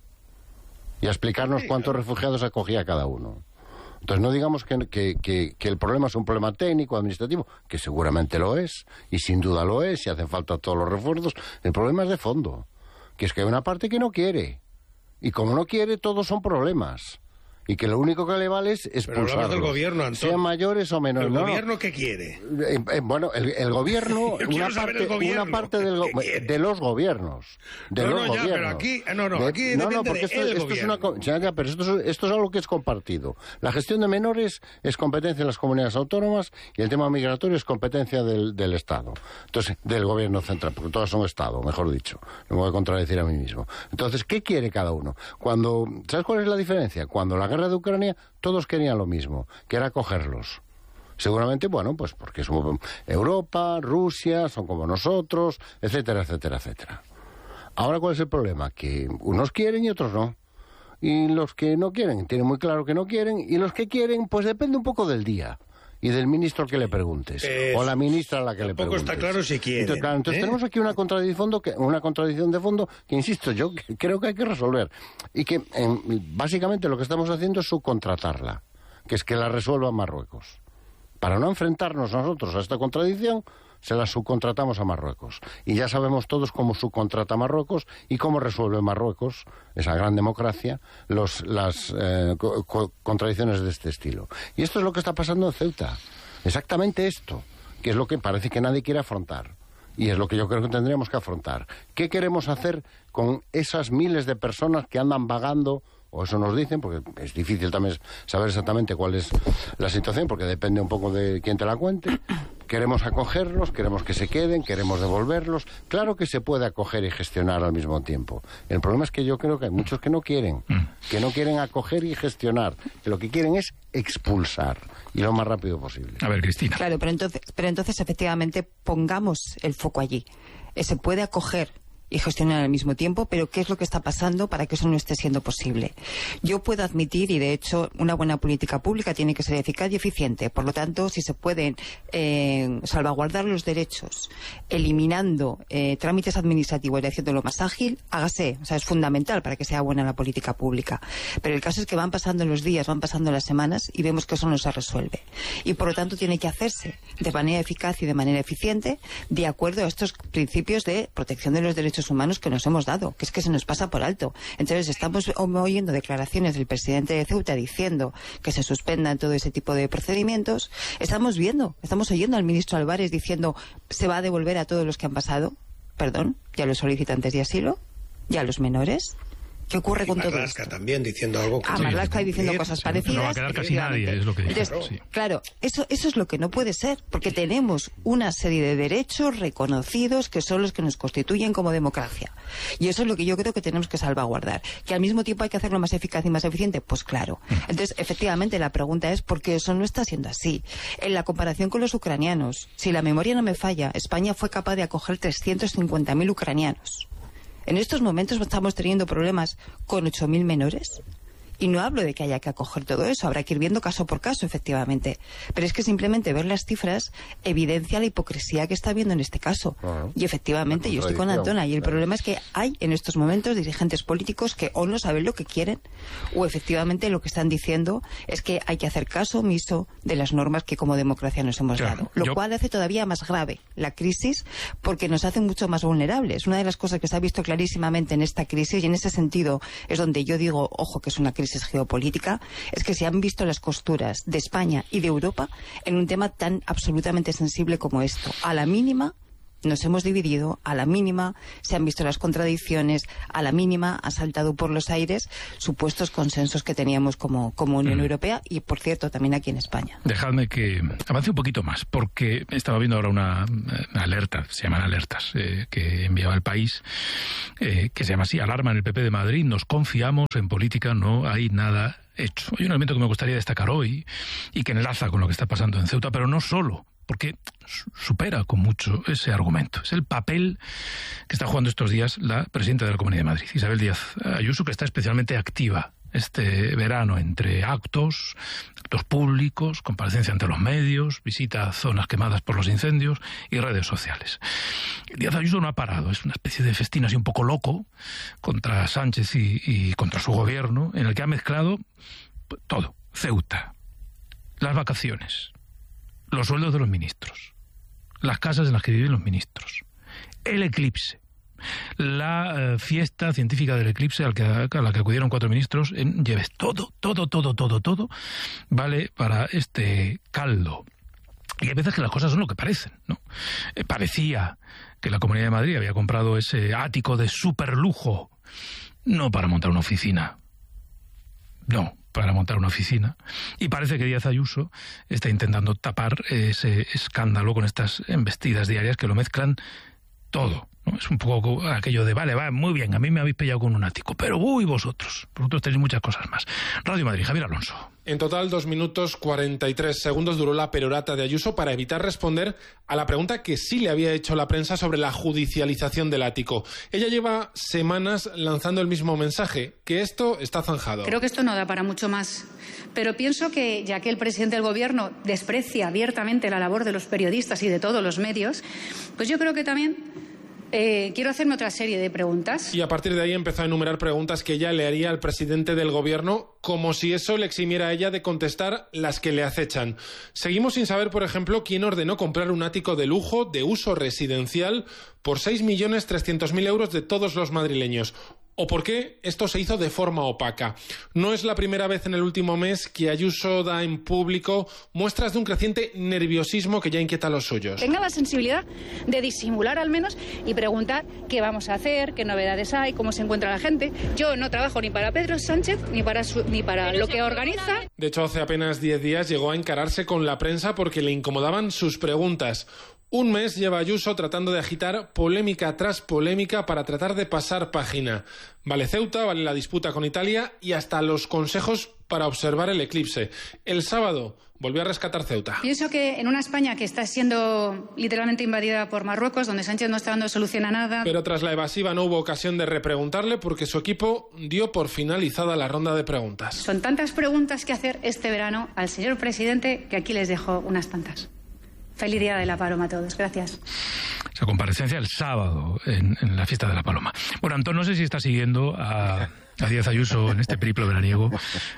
y a explicarnos sí, cuántos claro. refugiados acogía cada uno. Entonces no digamos que, que, que, que el problema es un problema técnico, administrativo, que seguramente lo es, y sin duda lo es, y hacen falta todos los refuerzos. El problema es de fondo, que es que hay una parte que no quiere, y como no quiere, todos son problemas. Y que lo único que le vale es expulsarlos. Pero hablamos del gobierno, Antón. Sean mayores o menores. ¿El no, gobierno qué quiere? Eh, eh, bueno, el, el gobierno, una parte, el gobierno, una parte del, de los gobiernos. De no, los no, gobiernos. Ya, pero aquí, no, no, de, aquí no, no, depende porque de esto, el esto gobierno. es una, ya, ya, pero esto es, esto es algo que es compartido. La gestión de menores es competencia de las comunidades autónomas y el tema migratorio es competencia del, del Estado. Entonces, del gobierno central, porque todas son Estado, mejor dicho. No me voy a contradecir a mí mismo. Entonces, ¿qué quiere cada uno? Cuando, ¿sabes cuál es la diferencia? Cuando la guerra de Ucrania, todos querían lo mismo, que era cogerlos. Seguramente, bueno, pues porque son Europa, Rusia, son como nosotros, etcétera, etcétera, etcétera. Ahora, ¿cuál es el problema? Que unos quieren y otros no. Y los que no quieren, tienen muy claro que no quieren, y los que quieren, pues depende un poco del día. Y del ministro que le preguntes, eh, o la ministra a la que le preguntes. Tampoco está claro si quiere. Entonces, claro, entonces ¿eh? tenemos aquí una contradicción, de fondo que, una contradicción de fondo que, insisto, yo creo que hay que resolver. Y que en, básicamente lo que estamos haciendo es subcontratarla, que es que la resuelva Marruecos. Para no enfrentarnos nosotros a esta contradicción, se la subcontratamos a Marruecos. Y ya sabemos todos cómo subcontrata Marruecos y cómo resuelve Marruecos, esa gran democracia, los, las eh, co co contradicciones de este estilo. Y esto es lo que está pasando en Ceuta. Exactamente esto, que es lo que parece que nadie quiere afrontar. Y es lo que yo creo que tendríamos que afrontar. ¿Qué queremos hacer con esas miles de personas que andan vagando? O eso nos dicen, porque es difícil también saber exactamente cuál es la situación, porque depende un poco de quién te la cuente. Queremos acogerlos, queremos que se queden, queremos devolverlos. Claro que se puede acoger y gestionar al mismo tiempo. El problema es que yo creo que hay muchos que no quieren, que no quieren acoger y gestionar, que lo que quieren es expulsar, y lo más rápido posible. A ver, Cristina. Claro, pero entonces, pero entonces efectivamente pongamos el foco allí. Se puede acoger y gestionar al mismo tiempo, pero ¿qué es lo que está pasando para que eso no esté siendo posible? Yo puedo admitir, y de hecho una buena política pública tiene que ser eficaz y eficiente, por lo tanto, si se pueden eh, salvaguardar los derechos eliminando eh, trámites administrativos y haciéndolo más ágil, hágase, o sea, es fundamental para que sea buena la política pública, pero el caso es que van pasando los días, van pasando las semanas y vemos que eso no se resuelve, y por lo tanto tiene que hacerse de manera eficaz y de manera eficiente, de acuerdo a estos principios de protección de los derechos humanos que nos hemos dado, que es que se nos pasa por alto. Entonces estamos oyendo declaraciones del presidente de Ceuta diciendo que se suspendan todo ese tipo de procedimientos. Estamos viendo, estamos oyendo al ministro Álvarez diciendo se va a devolver a todos los que han pasado, perdón, ya los solicitantes de asilo, ya los menores. ¿Qué ocurre y con Marlaska todo esto? también diciendo algo que... A Marlaska diciendo cosas parecidas. No va a quedar casi nadie, es lo que dice. Entonces, sí. Claro, eso, eso es lo que no puede ser, porque tenemos una serie de derechos reconocidos que son los que nos constituyen como democracia. Y eso es lo que yo creo que tenemos que salvaguardar. Que al mismo tiempo hay que hacerlo más eficaz y más eficiente, pues claro. Entonces, efectivamente, la pregunta es por qué eso no está siendo así. En la comparación con los ucranianos, si la memoria no me falla, España fue capaz de acoger trescientos cincuenta mil ucranianos. En estos momentos estamos teniendo problemas con ocho mil menores. Y no hablo de que haya que acoger todo eso, habrá que ir viendo caso por caso, efectivamente. Pero es que simplemente ver las cifras evidencia la hipocresía que está habiendo en este caso. Uh-huh. Y efectivamente, yo estoy con Antona, y el claro. problema es que hay en estos momentos dirigentes políticos que o no saben lo que quieren, o efectivamente lo que están diciendo es que hay que hacer caso omiso de las normas que como democracia nos hemos claro, dado. Lo yo... cual hace todavía más grave la crisis, porque nos hace mucho más vulnerables. Una de las cosas que se ha visto clarísimamente en esta crisis, y en ese sentido es donde yo digo, ojo, que es una crisis geopolítica, es que se han visto las costuras de España y de Europa en un tema tan absolutamente sensible como esto. A la mínima nos hemos dividido, a la mínima se han visto las contradicciones, a la mínima ha saltado por los aires supuestos consensos que teníamos como, como Unión mm. Europea y, por cierto, también aquí en España. Dejadme que avance un poquito más, porque estaba viendo ahora una, una alerta, se llaman alertas, eh, que enviaba el País, eh, que se llama así, alarma en el P P de Madrid, nos confiamos, en política no hay nada hecho. Hay un elemento que me gustaría destacar hoy y que enlaza con lo que está pasando en Ceuta, pero no solo, porque supera con mucho ese argumento. Es el papel que está jugando estos días la presidenta de la Comunidad de Madrid, Isabel Díaz Ayuso, que está especialmente activa este verano entre actos, actos públicos, comparecencia ante los medios, visita a zonas quemadas por los incendios y redes sociales. Díaz Ayuso no ha parado, es una especie de festín así un poco loco contra Sánchez y, y contra su gobierno, en el que ha mezclado todo: Ceuta, las vacaciones, los sueldos de los ministros, las casas en las que viven los ministros, el eclipse, la eh, fiesta científica del eclipse al que, a la que acudieron cuatro ministros en Lleves. Todo, todo, todo, todo, todo vale para este caldo. Y hay veces que las cosas son lo que parecen, ¿no? Eh, parecía que la Comunidad de Madrid había comprado ese ático de superlujo, no para montar una oficina, no, para montar una oficina. Y parece que Díaz Ayuso está intentando tapar ese escándalo con estas embestidas diarias que lo mezclan todo, ¿no? Es un poco aquello de, vale, va, muy bien, a mí me habéis pillado con un ático, pero uy, vosotros, vosotros tenéis muchas cosas más. Radio Madrid, Javier Alonso. En total, dos minutos cuarenta y tres segundos duró la perorata de Ayuso para evitar responder a la pregunta que sí le había hecho la prensa sobre la judicialización del ático. Ella lleva semanas lanzando el mismo mensaje, que esto está zanjado. Creo que esto no da para mucho más, pero pienso que, ya que el presidente del Gobierno desprecia abiertamente la labor de los periodistas y de todos los medios, pues yo creo que también Eh, quiero hacerme otra serie de preguntas. Y a partir de ahí empezó a enumerar preguntas que ella le haría al presidente del gobierno, como si eso le eximiera a ella de contestar las que le acechan. Seguimos sin saber, por ejemplo, quién ordenó comprar un ático de lujo de uso residencial por seis millones trescientos mil euros de todos los madrileños. ¿O por qué esto se hizo de forma opaca? No es la primera vez en el último mes que Ayuso da en público muestras de un creciente nerviosismo que ya inquieta a los suyos. Tenga la sensibilidad de disimular al menos y preguntar qué vamos a hacer, qué novedades hay, cómo se encuentra la gente. Yo no trabajo ni para Pedro Sánchez ni para, su, ni para lo que organiza. De hecho, hace apenas diez días llegó a encararse con la prensa porque le incomodaban sus preguntas. Un mes lleva Ayuso tratando de agitar polémica tras polémica para tratar de pasar página. Vale Ceuta, vale la disputa con Italia y hasta los consejos para observar el eclipse. El sábado volvió a rescatar Ceuta. Pienso que en una España que está siendo literalmente invadida por Marruecos, donde Sánchez no está dando solución a nada. Pero tras la evasiva no hubo ocasión de repreguntarle porque su equipo dio por finalizada la ronda de preguntas. Son tantas preguntas que hacer este verano al señor presidente que aquí les dejo unas cuantas. Feliz Día de la Paloma a todos. Gracias. Esa comparecencia el sábado en, en la fiesta de la Paloma. Bueno, Antón, no sé si está siguiendo a, a Díaz Ayuso en este periplo veraniego.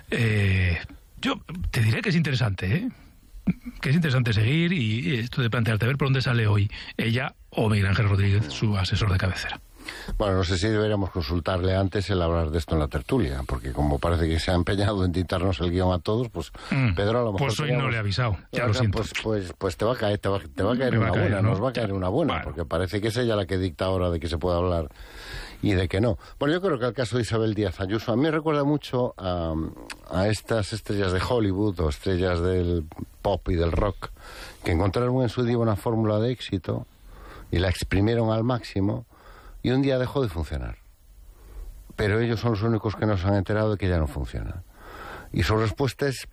Eh, yo te diré que es interesante, ¿eh? Que es interesante seguir y esto de plantearte a ver por dónde sale hoy ella o Miguel Ángel Rodríguez, su asesor de cabecera. Bueno, no sé si deberíamos consultarle antes el hablar de esto en la tertulia, porque como parece que se ha empeñado en dictarnos el guión a todos, pues mm, Pedro a lo mejor... Pues hoy teníamos... no le he avisado, ya lo siento. Pues, pues, pues te va a caer, te va, te va a caer una a caer, buena, ¿no? Nos va a caer una buena, bueno. Porque parece que es ella la que dicta ahora de que se puede hablar y de que no. Bueno, yo creo que el caso de Isabel Díaz Ayuso a mí me recuerda mucho a, a estas estrellas de Hollywood o estrellas del pop y del rock que encontraron en su día una fórmula de éxito y la exprimieron al máximo y un día dejó de funcionar. Pero ellos son los únicos que nos han enterado de que ya no funciona. Y su respuesta es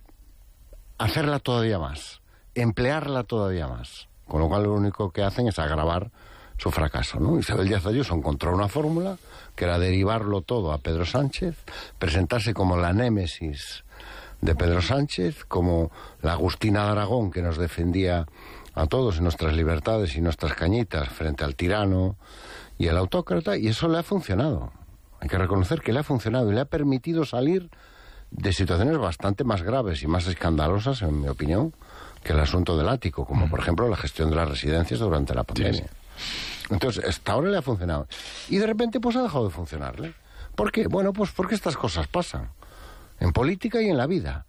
hacerla todavía más, emplearla todavía más. Con lo cual lo único que hacen es agravar su fracaso, ¿no? Isabel Díaz Ayuso encontró una fórmula que era derivarlo todo a Pedro Sánchez, presentarse como la némesis de Pedro Sánchez, como la Agustina de Aragón que nos defendía a todos en nuestras libertades y nuestras cañitas frente al tirano y el autócrata, y eso le ha funcionado. Hay que reconocer que le ha funcionado y le ha permitido salir de situaciones bastante más graves y más escandalosas, en mi opinión, que el asunto del ático, como mm. por ejemplo la gestión de las residencias durante la pandemia. Sí. Entonces, hasta ahora le ha funcionado. Y de repente, pues ha dejado de funcionarle. ¿Por qué? Bueno, pues porque estas cosas pasan. En política y en la vida.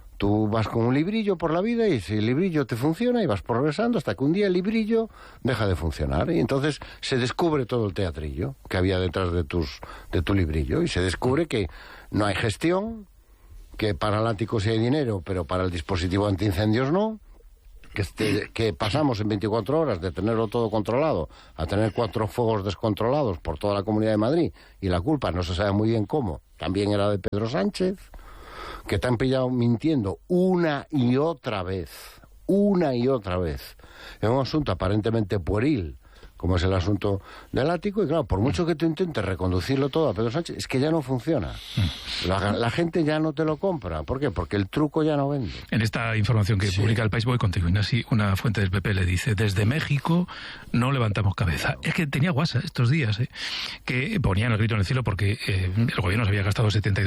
Tú vas con un librillo por la vida y si el librillo te funciona y vas progresando hasta que un día el librillo deja de funcionar y entonces se descubre todo el teatrillo que había detrás de tus de tu librillo y se descubre que no hay gestión, que para el ático sí hay dinero, pero para el dispositivo antiincendios no, que, este, que pasamos en veinticuatro horas de tenerlo todo controlado a tener cuatro fuegos descontrolados por toda la Comunidad de Madrid y la culpa no se sabe muy bien cómo, también era de Pedro Sánchez, que te han pillado mintiendo una y otra vez, una y otra vez, en un asunto aparentemente pueril, como es el asunto del ático, y claro, por mucho que tú intentes reconducirlo todo a Pedro Sánchez, es que ya no funciona. La, la gente ya no te lo compra. ¿Por qué? Porque el truco ya no vende. En esta información que sí. publica El País, voy contigo, Ignasi, una fuente del P P le dice, desde México no levantamos cabeza. Es que tenía guasa estos días, ¿eh? que ponían el grito en el cielo porque eh, el gobierno se había gastado setenta y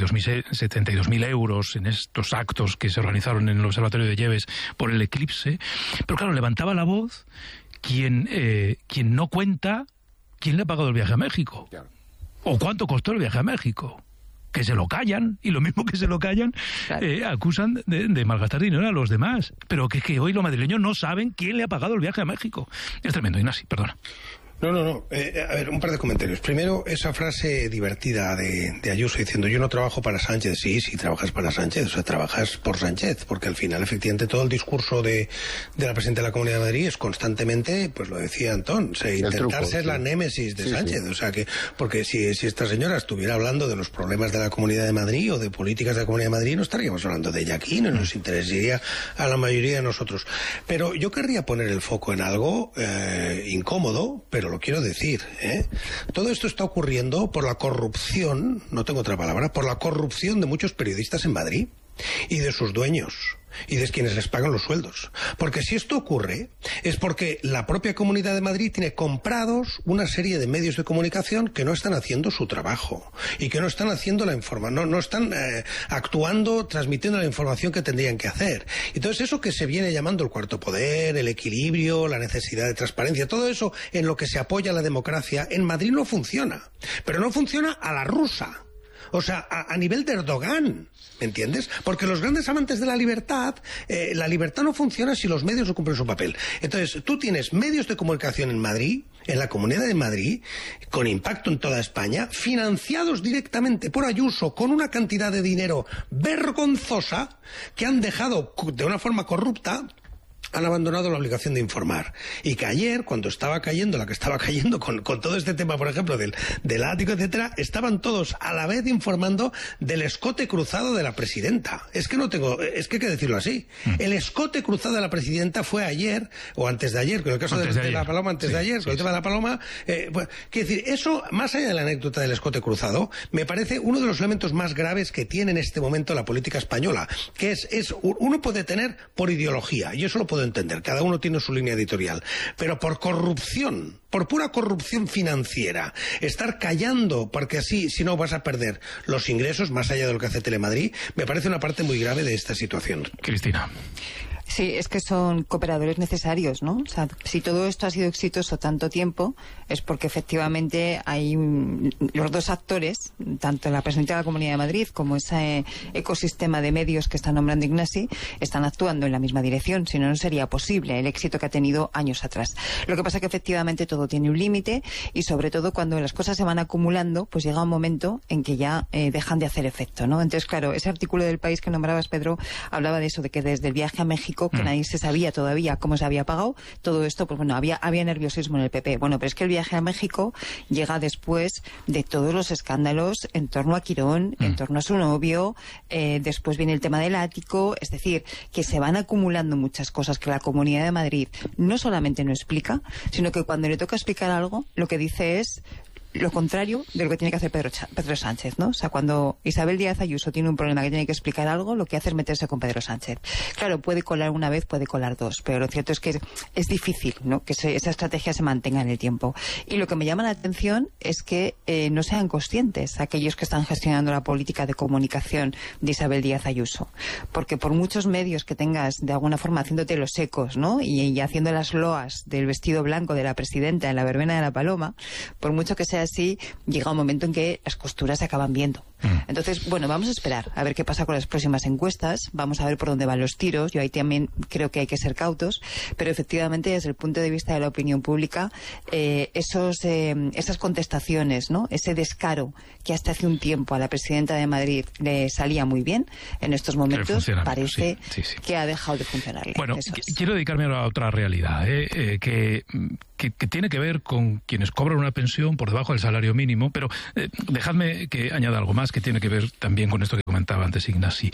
dos mil euros en estos actos que se organizaron en el Observatorio de Lleves por el eclipse, pero claro, levantaba la voz quien, eh, quien no cuenta quién le ha pagado el viaje a México. Claro. O cuánto costó el viaje a México. Que se lo callan, y lo mismo que se lo callan, claro. eh, acusan de, de malgastar dinero a los demás. Pero que, que hoy los madrileños no saben quién le ha pagado el viaje a México. Es tremendo, Ignasi, perdona. No, no, no. Eh, a ver, un par de comentarios. Primero, esa frase divertida de, de Ayuso diciendo yo no trabajo para Sánchez. Sí, sí, trabajas para Sánchez. O sea, trabajas por Sánchez. Porque al final, efectivamente, todo el discurso de, de la presidenta de la Comunidad de Madrid es constantemente, pues lo decía Antón, o sea, intentar truco, ser sí. la némesis de sí, Sánchez. Sí. O sea, que porque si, si esta señora estuviera hablando de los problemas de la Comunidad de Madrid o de políticas de la Comunidad de Madrid, no estaríamos hablando de ella aquí, no nos interesaría a la mayoría de nosotros. Pero yo querría poner el foco en algo eh, incómodo, pero lo quiero decir. ¿Eh? Todo esto está ocurriendo por la corrupción, no tengo otra palabra, por la corrupción de muchos periodistas en Madrid y de sus dueños y de quienes les pagan los sueldos. Porque si esto ocurre es porque la propia Comunidad de Madrid tiene comprados una serie de medios de comunicación que no están haciendo su trabajo y que no están haciendo la información, no, no están eh, actuando, transmitiendo la información que tendrían que hacer. Entonces eso que se viene llamando el cuarto poder, el equilibrio, la necesidad de transparencia, todo eso en lo que se apoya la democracia, en Madrid no funciona. Pero no funciona a la rusa. O sea, a, a nivel de Erdogan, ¿me entiendes? Porque los grandes amantes de la libertad, eh, la libertad no funciona si los medios no cumplen su papel. Entonces, tú tienes medios de comunicación en Madrid, en la Comunidad de Madrid, con impacto en toda España, financiados directamente por Ayuso, con una cantidad de dinero vergonzosa, que han dejado de una forma corrupta, han abandonado la obligación de informar. Y que ayer, cuando estaba cayendo la que estaba cayendo con, con todo este tema, por ejemplo, del, del ático, etcétera, estaban todos a la vez informando del escote cruzado de la presidenta. Es que no tengo, es que hay que decirlo así. Mm. El escote cruzado de la presidenta fue ayer, o antes de ayer, con el caso de, de, de la Paloma, antes sí, de ayer, sí, con el tema sí. de la Paloma. Eh, pues, quiero decir, eso, más allá de la anécdota del escote cruzado, me parece uno de los elementos más graves que tiene en este momento la política española, que es, es uno puede tener por ideología, y eso lo puedo entender, cada uno tiene su línea editorial, pero por corrupción, por pura corrupción financiera, estar callando porque así, si no, vas a perder los ingresos, más allá de lo que hace Telemadrid, me parece una parte muy grave de esta situación. Cristina. Sí, es que son cooperadores necesarios, ¿no? O sea, si todo esto ha sido exitoso tanto tiempo, es porque efectivamente hay um, los dos actores, tanto la presidenta de la Comunidad de Madrid como ese ecosistema de medios que está nombrando Ignasi, están actuando en la misma dirección, si no, no sería posible el éxito que ha tenido años atrás. Lo que pasa es que efectivamente todo tiene un límite y sobre todo cuando las cosas se van acumulando, pues llega un momento en que ya eh, dejan de hacer efecto, ¿no? Entonces, claro, ese artículo del País que nombrabas, Pedro, hablaba de eso, de que desde el viaje a México, que mm. nadie se sabía todavía cómo se había pagado, todo esto, pues bueno, había, había nerviosismo en el P P. Bueno, pero es que el viaje a México llega después de todos los escándalos en torno a Quirón, mm. en torno a su novio, eh, después viene el tema del ático, es decir, que se van acumulando muchas cosas que la Comunidad de Madrid no solamente no explica, sino que cuando le toca explicar algo, lo que dice es lo contrario de lo que tiene que hacer Pedro, Pedro Sánchez, ¿no? O sea, cuando Isabel Díaz Ayuso tiene un problema que tiene que explicar algo, lo que hace es meterse con Pedro Sánchez. Claro, puede colar una vez, puede colar dos, pero lo cierto es que es, es difícil, ¿no?, que se, esa estrategia se mantenga en el tiempo. Y lo que me llama la atención es que eh, no sean conscientes aquellos que están gestionando la política de comunicación de Isabel Díaz Ayuso. Porque por muchos medios que tengas, de alguna forma, haciéndote los ecos, ¿no?, y, y haciendo las loas del vestido blanco de la presidenta en la verbena de la Paloma, por mucho que sea así, llega un momento en que las costuras se acaban viendo. Entonces, bueno, vamos a esperar a ver qué pasa con las próximas encuestas, vamos a ver por dónde van los tiros. Yo ahí también creo que hay que ser cautos, pero efectivamente desde el punto de vista de la opinión pública, eh, esos, eh, esas contestaciones, ¿no?, ese descaro que hasta hace un tiempo a la presidenta de Madrid le salía muy bien, en estos momentos parece sí, sí, sí. que ha dejado de funcionar. Bueno, quiero dedicarme a otra realidad, ¿eh? Eh, que, que, que tiene que ver con quienes cobran una pensión por debajo del salario mínimo, pero eh, dejadme que añada algo más que tiene que ver también con esto que comentaba antes Ignasi.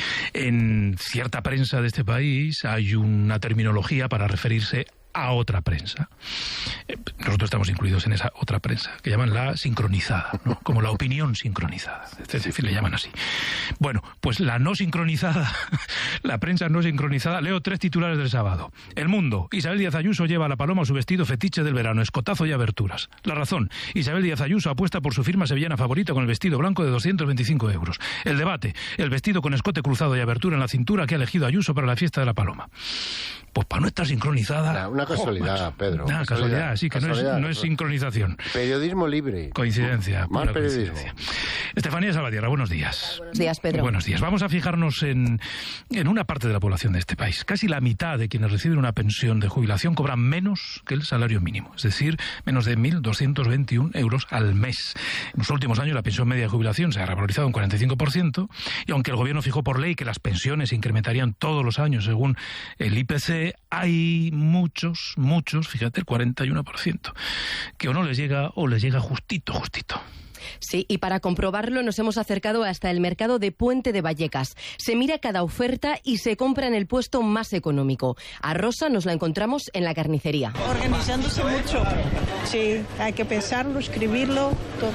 En cierta prensa de este país hay una terminología para referirse a otra prensa. Nosotros estamos incluidos en esa otra prensa, que llaman la sincronizada, ¿no?, como la opinión sincronizada. En fin, le llaman así. Bueno, pues la no sincronizada, la prensa no sincronizada, leo tres titulares del sábado. El Mundo, Isabel Díaz Ayuso lleva a la Paloma su vestido fetiche del verano, escotazo y aberturas. La Razón, Isabel Díaz Ayuso apuesta por su firma sevillana favorita con el vestido blanco de doscientos veinticinco euros. El Debate, el vestido con escote cruzado y abertura en la cintura que ha elegido Ayuso para la fiesta de la Paloma. Pues para no estar sincronizada... Una casualidad, oh, Pedro. Una casualidad, casualidad, sí, que casualidad, no, es, no es sincronización. Periodismo libre. Coincidencia. Más periodismo. Coincidencia. Estefanía Salvatierra, buenos días. Buenos días, Pedro. Buenos días. Vamos a fijarnos en, en una parte de la población de este país. Casi la mitad de quienes reciben una pensión de jubilación cobran menos que el salario mínimo, es decir, menos de mil doscientos veintiún euros al mes. En los últimos años la pensión media de jubilación se ha revalorizado un cuarenta y cinco por ciento y aunque el gobierno fijó por ley que las pensiones se incrementarían todos los años según el I P C, hay muchos, muchos, fíjate, el cuarenta y uno por ciento, que o no les llega o les llega justito, justito. Sí, y para comprobarlo nos hemos acercado hasta el mercado de Puente de Vallecas. Se mira cada oferta y se compra en el puesto más económico. A Rosa nos la encontramos en la carnicería. Organizándose mucho. Sí, hay que pensarlo, escribirlo todo.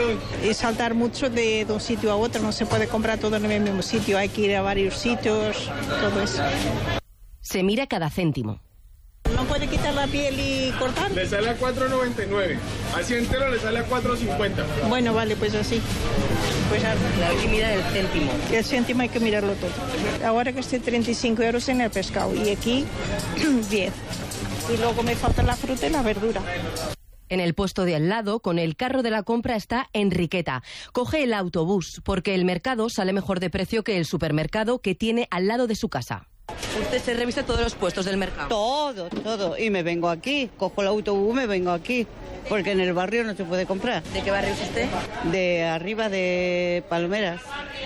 Y saltar mucho de, de un sitio a otro. No se puede comprar todo en el mismo sitio. Hay que ir a varios sitios, todo eso. Se mira cada céntimo. ¿No puede quitar la piel y cortar? Le sale a cuatro noventa y nueve. Así entero le sale a cuatro cincuenta. Bueno, vale, pues así. Pues hay que mirar el céntimo. El céntimo hay que mirarlo todo. Ahora que esté treinta y cinco euros en el pescado y aquí diez. Y luego me falta la fruta y la verdura. En el puesto de al lado, con el carro de la compra, está Enriqueta. Coge el autobús porque el mercado sale mejor de precio que el supermercado que tiene al lado de su casa. Usted se revisa todos los puestos del mercado. Todo, todo. Y me vengo aquí. Cojo el autobús, me vengo aquí. Porque en el barrio no se puede comprar. ¿De qué barrio es usted? De arriba de Palmeras.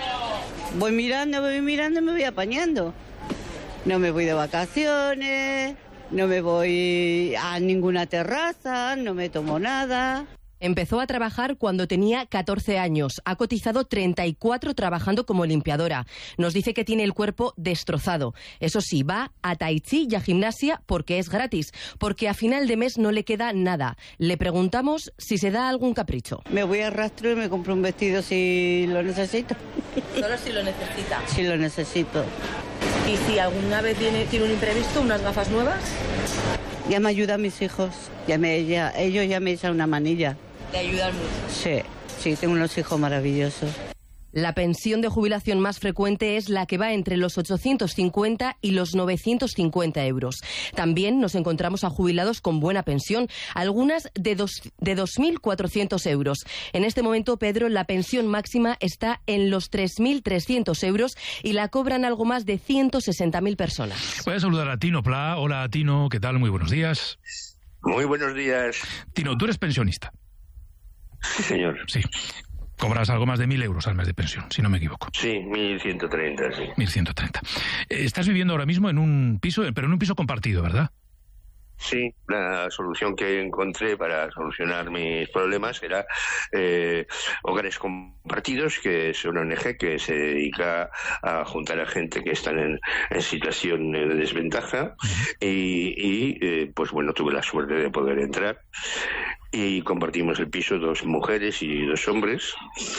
Voy mirando, voy mirando y me voy apañando. No me voy de vacaciones, no me voy a ninguna terraza, no me tomo nada. Empezó a trabajar cuando tenía catorce años. Ha cotizado treinta y cuatro trabajando como limpiadora. Nos dice que tiene el cuerpo destrozado. Eso sí, va a tai chi y a gimnasia porque es gratis. Porque a final de mes no le queda nada. Le preguntamos si se da algún capricho. Me voy a rastro y me compro un vestido si lo necesito. Solo si lo necesita. Si lo necesito. ¿Y si alguna vez tiene, tiene un imprevisto, unas gafas nuevas? Ya me ayudan mis hijos. Ya me, ya, ellos ya me echan una manilla. ¿Te ayudan mucho? Sí, sí, tengo unos hijos maravillosos. La pensión de jubilación más frecuente es la que va entre los ochocientos cincuenta y los novecientos cincuenta euros. También nos encontramos a jubilados con buena pensión, algunas de, dos, de dos mil cuatrocientos euros. En este momento, Pedro, la pensión máxima está en los tres mil trescientos euros y la cobran algo más de ciento sesenta mil personas. Voy a saludar a Tino Pla. Hola, Tino, ¿qué tal? Muy buenos días. Muy buenos días. Tino, tú eres pensionista. Sí, señor. Sí. Cobras algo más de mil euros al mes de pensión, si no me equivoco. Sí, mil ciento treinta, sí. mil ciento treinta. Estás viviendo ahora mismo en un piso, pero en un piso compartido, ¿verdad? Sí, la solución que encontré para solucionar mis problemas era eh, Hogares Compartidos, que es una O N G que se dedica a juntar a gente que están en, en situación de desventaja. Uh-huh. Y, y eh, pues bueno, tuve la suerte de poder entrar. Y compartimos el piso dos mujeres y dos hombres,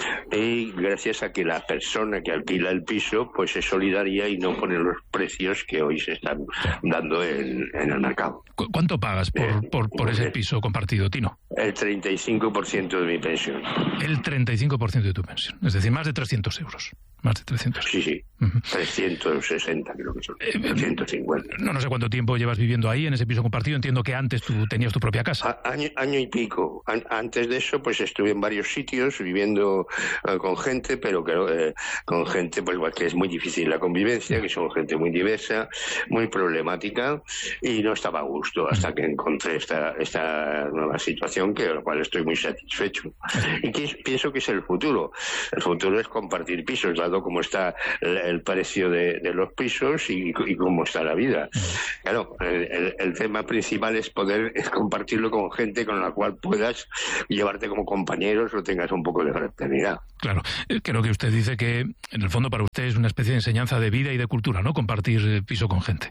y gracias a que la persona que alquila el piso pues es solidaria y no pone los precios que hoy se están dando en, en el mercado. ¿Cuánto pagas por, eh, por, por ese piso compartido, Tino? El treinta y cinco por ciento de mi pensión. El treinta y cinco por ciento de tu pensión, es decir, más de trescientos euros. Más de trescientos. Sí, sí. Uh-huh. trescientos sesenta creo que son. Eh, trescientos cincuenta. No, no sé cuánto tiempo llevas viviendo ahí, en ese piso compartido. Entiendo que antes tú tenías tu propia casa. A, año, año y pico. An- antes de eso, pues estuve en varios sitios viviendo uh, con gente, pero que, uh, con gente pues que es muy difícil la convivencia, que son gente muy diversa, muy problemática, y no estaba a gusto hasta que encontré esta, esta nueva situación, que de la cual estoy muy satisfecho. Y que pienso que es el futuro. El futuro es compartir pisos, como está el, el precio de, de los pisos y, y cómo está la vida. Claro, el, el, el tema principal es poder es compartirlo con gente con la cual puedas llevarte como compañeros o tengas un poco de fraternidad. Claro, creo que usted dice que en el fondo para usted es una especie de enseñanza de vida y de cultura, ¿no? Compartir piso con gente.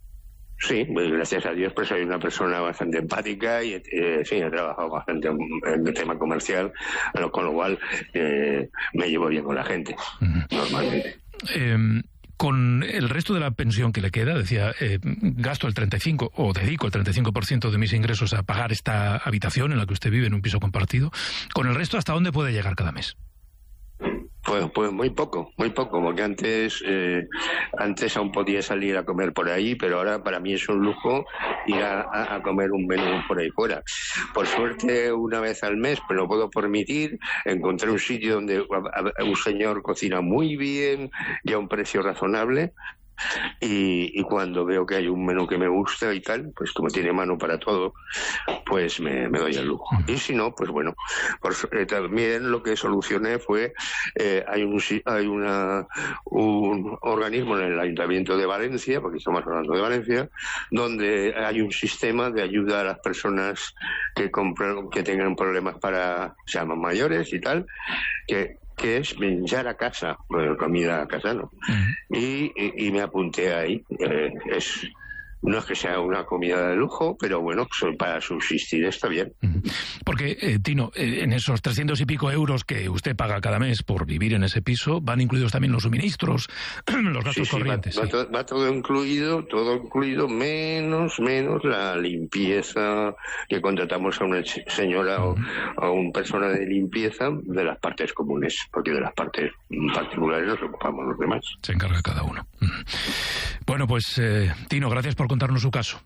Sí, pues gracias a Dios pues soy una persona bastante empática y eh, sí, he trabajado bastante en el tema comercial, con lo cual eh, me llevo bien con la gente, uh-huh. normalmente. Eh, con el resto de la pensión que le queda, decía, eh, gasto el treinta y cinco o dedico el treinta y cinco por ciento de mis ingresos a pagar esta habitación en la que usted vive en un piso compartido, con el resto, ¿hasta dónde puede llegar cada mes? Pues, pues muy poco, muy poco, porque antes eh, antes aún podía salir a comer por ahí, pero ahora para mí es un lujo ir a, a, a comer un menú por ahí fuera. Por suerte, una vez al mes, pero lo puedo permitir, encontré un sitio donde un señor cocina muy bien y a un precio razonable. Y, y cuando veo que hay un menú que me gusta y tal, pues como tiene mano para todo, pues me, me doy el lujo. Y si no, pues bueno, por, eh, también lo que solucioné fue, eh, hay, un, hay una, un organismo en el Ayuntamiento de Valencia, porque estamos hablando de Valencia, donde hay un sistema de ayuda a las personas que, compran, que tengan problemas para, se llaman mayores y tal, que que es menjar a casa, bueno, comida a casa, ¿no? Uh-huh. Y, y, y me apunté ahí. Eh, es No es que sea una comida de lujo, pero bueno, para subsistir está bien. Porque, eh, Tino, eh, en esos trescientos y pico euros que usted paga cada mes por vivir en ese piso, van incluidos también los suministros, los gastos sí, sí, corrientes. Va, sí. va, todo, va todo incluido, todo incluido, menos, menos la limpieza, que contratamos a una señora uh-huh. o a una persona de limpieza de las partes comunes, porque de las partes particulares nos ocupamos los demás. Se encarga cada uno. Bueno, pues, eh, Tino, gracias por contarnos su caso.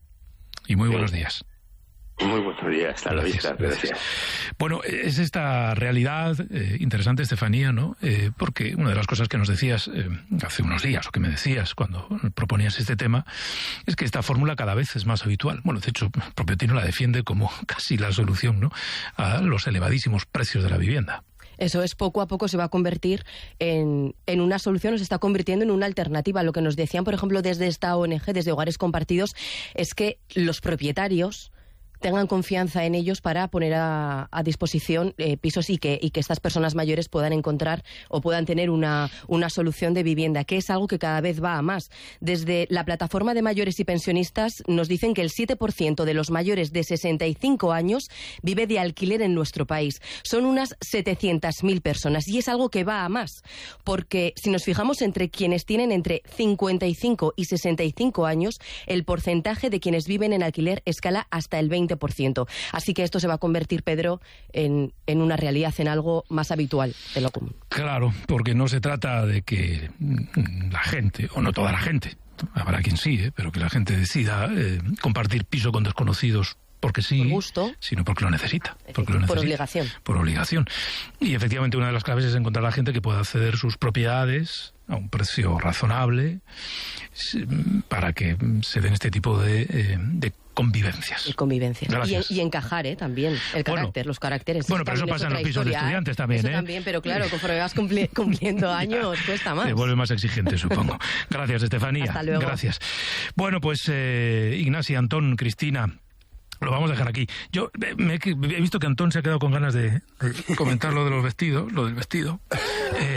Y muy buenos días. Muy buenos días, hasta la vista. Gracias. Gracias. Bueno, es esta realidad eh, interesante, Estefanía, ¿no? Eh, porque una de las cosas que nos decías eh, hace unos días, o que me decías cuando proponías este tema, es que esta fórmula cada vez es más habitual. Bueno, de hecho, el propio Tino la defiende como casi la solución, ¿no?, a los elevadísimos precios de la vivienda. Eso es, poco a poco se va a convertir en, en una solución, o se está convirtiendo en una alternativa. Lo que nos decían, por ejemplo, desde esta O N G, desde Hogares Compartidos, es que los propietarios tengan confianza en ellos para poner a, a disposición eh, pisos y que, y que estas personas mayores puedan encontrar o puedan tener una, una solución de vivienda, que es algo que cada vez va a más. Desde la plataforma de mayores y pensionistas nos dicen que el siete por ciento de los mayores de sesenta y cinco años vive de alquiler en nuestro país. Son unas setecientas mil personas y es algo que va a más, porque si nos fijamos entre quienes tienen entre cincuenta y cinco y sesenta y cinco años, el porcentaje de quienes viven en alquiler escala hasta el veinte veinte por ciento. Así que esto se va a convertir, Pedro, en, en una realidad, en algo más habitual de lo común. Claro, porque no se trata de que la gente, o no toda la gente, habrá quien sí, ¿eh? pero que la gente decida eh, compartir piso con desconocidos porque sí, por gusto, sino porque lo necesita. Porque lo necesita por obligación. Por obligación. Y efectivamente una de las claves es encontrar a la gente que pueda ceder sus propiedades a un precio razonable para que se den este tipo de, eh, de convivencias. Y convivencias. Gracias. Y, y encajar, ¿eh? También. El carácter, bueno, los caracteres. Bueno, pero eso pasa en los pisos historia, de estudiantes también, eso ¿eh? también, pero claro, conforme vas cumpli cumpliendo años, cuesta más. Se vuelve más exigente, supongo. Gracias, Estefanía. Hasta luego. Gracias. Bueno, pues eh, Ignacia, Antón, Cristina, lo vamos a dejar aquí. Yo me he, he visto que Antón se ha quedado con ganas de, de comentar lo de los vestidos, lo del vestido. Eh,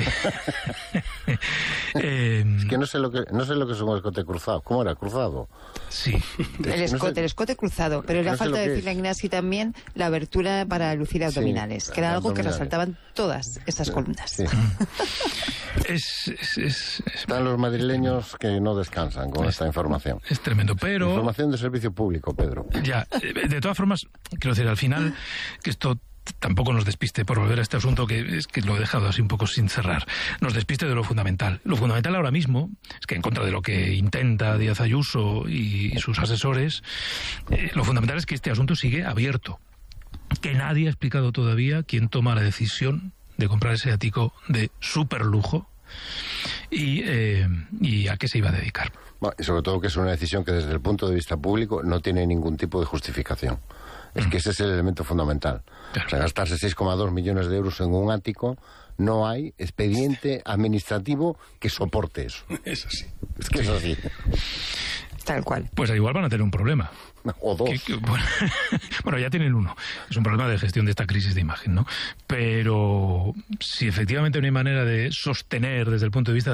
eh, es que no sé lo que no sé lo que es un escote cruzado. ¿Cómo era? ¿Cruzado? Sí. El escote, no sé, el escote cruzado. Pero era no falta de decirle a Ignacio también la abertura para lucir abdominales, sí, que era algo abdominales. Que resaltaban todas estas columnas. Sí. es, es, es, es, Están los madrileños que no descansan con es, esta información. Es tremendo, pero... Información de servicio público, Pedro. Ya, de todas formas, quiero decir, al final, que esto tampoco nos despiste, por volver a este asunto que es que lo he dejado así un poco sin cerrar, nos despiste de lo fundamental. Lo fundamental ahora mismo es que, en contra de lo que intenta Díaz Ayuso y, y sus asesores, eh, lo fundamental es que este asunto sigue abierto, que nadie ha explicado todavía quién toma la decisión de comprar ese ático de superlujo y, eh, y a qué se iba a dedicar. Bueno, y sobre todo que es una decisión que desde el punto de vista público no tiene ningún tipo de justificación. Es que ese es el elemento fundamental. Claro. O sea, gastarse seis coma dos millones de euros en un ático, no hay expediente administrativo que soporte eso. Es así. Es que es así. Tal cual. Pues igual van a tener un problema. O dos. Que, que, bueno, bueno, ya tienen uno. Es un problema de gestión de esta crisis de imagen, ¿no? Pero si efectivamente no hay manera de sostener desde el punto de vista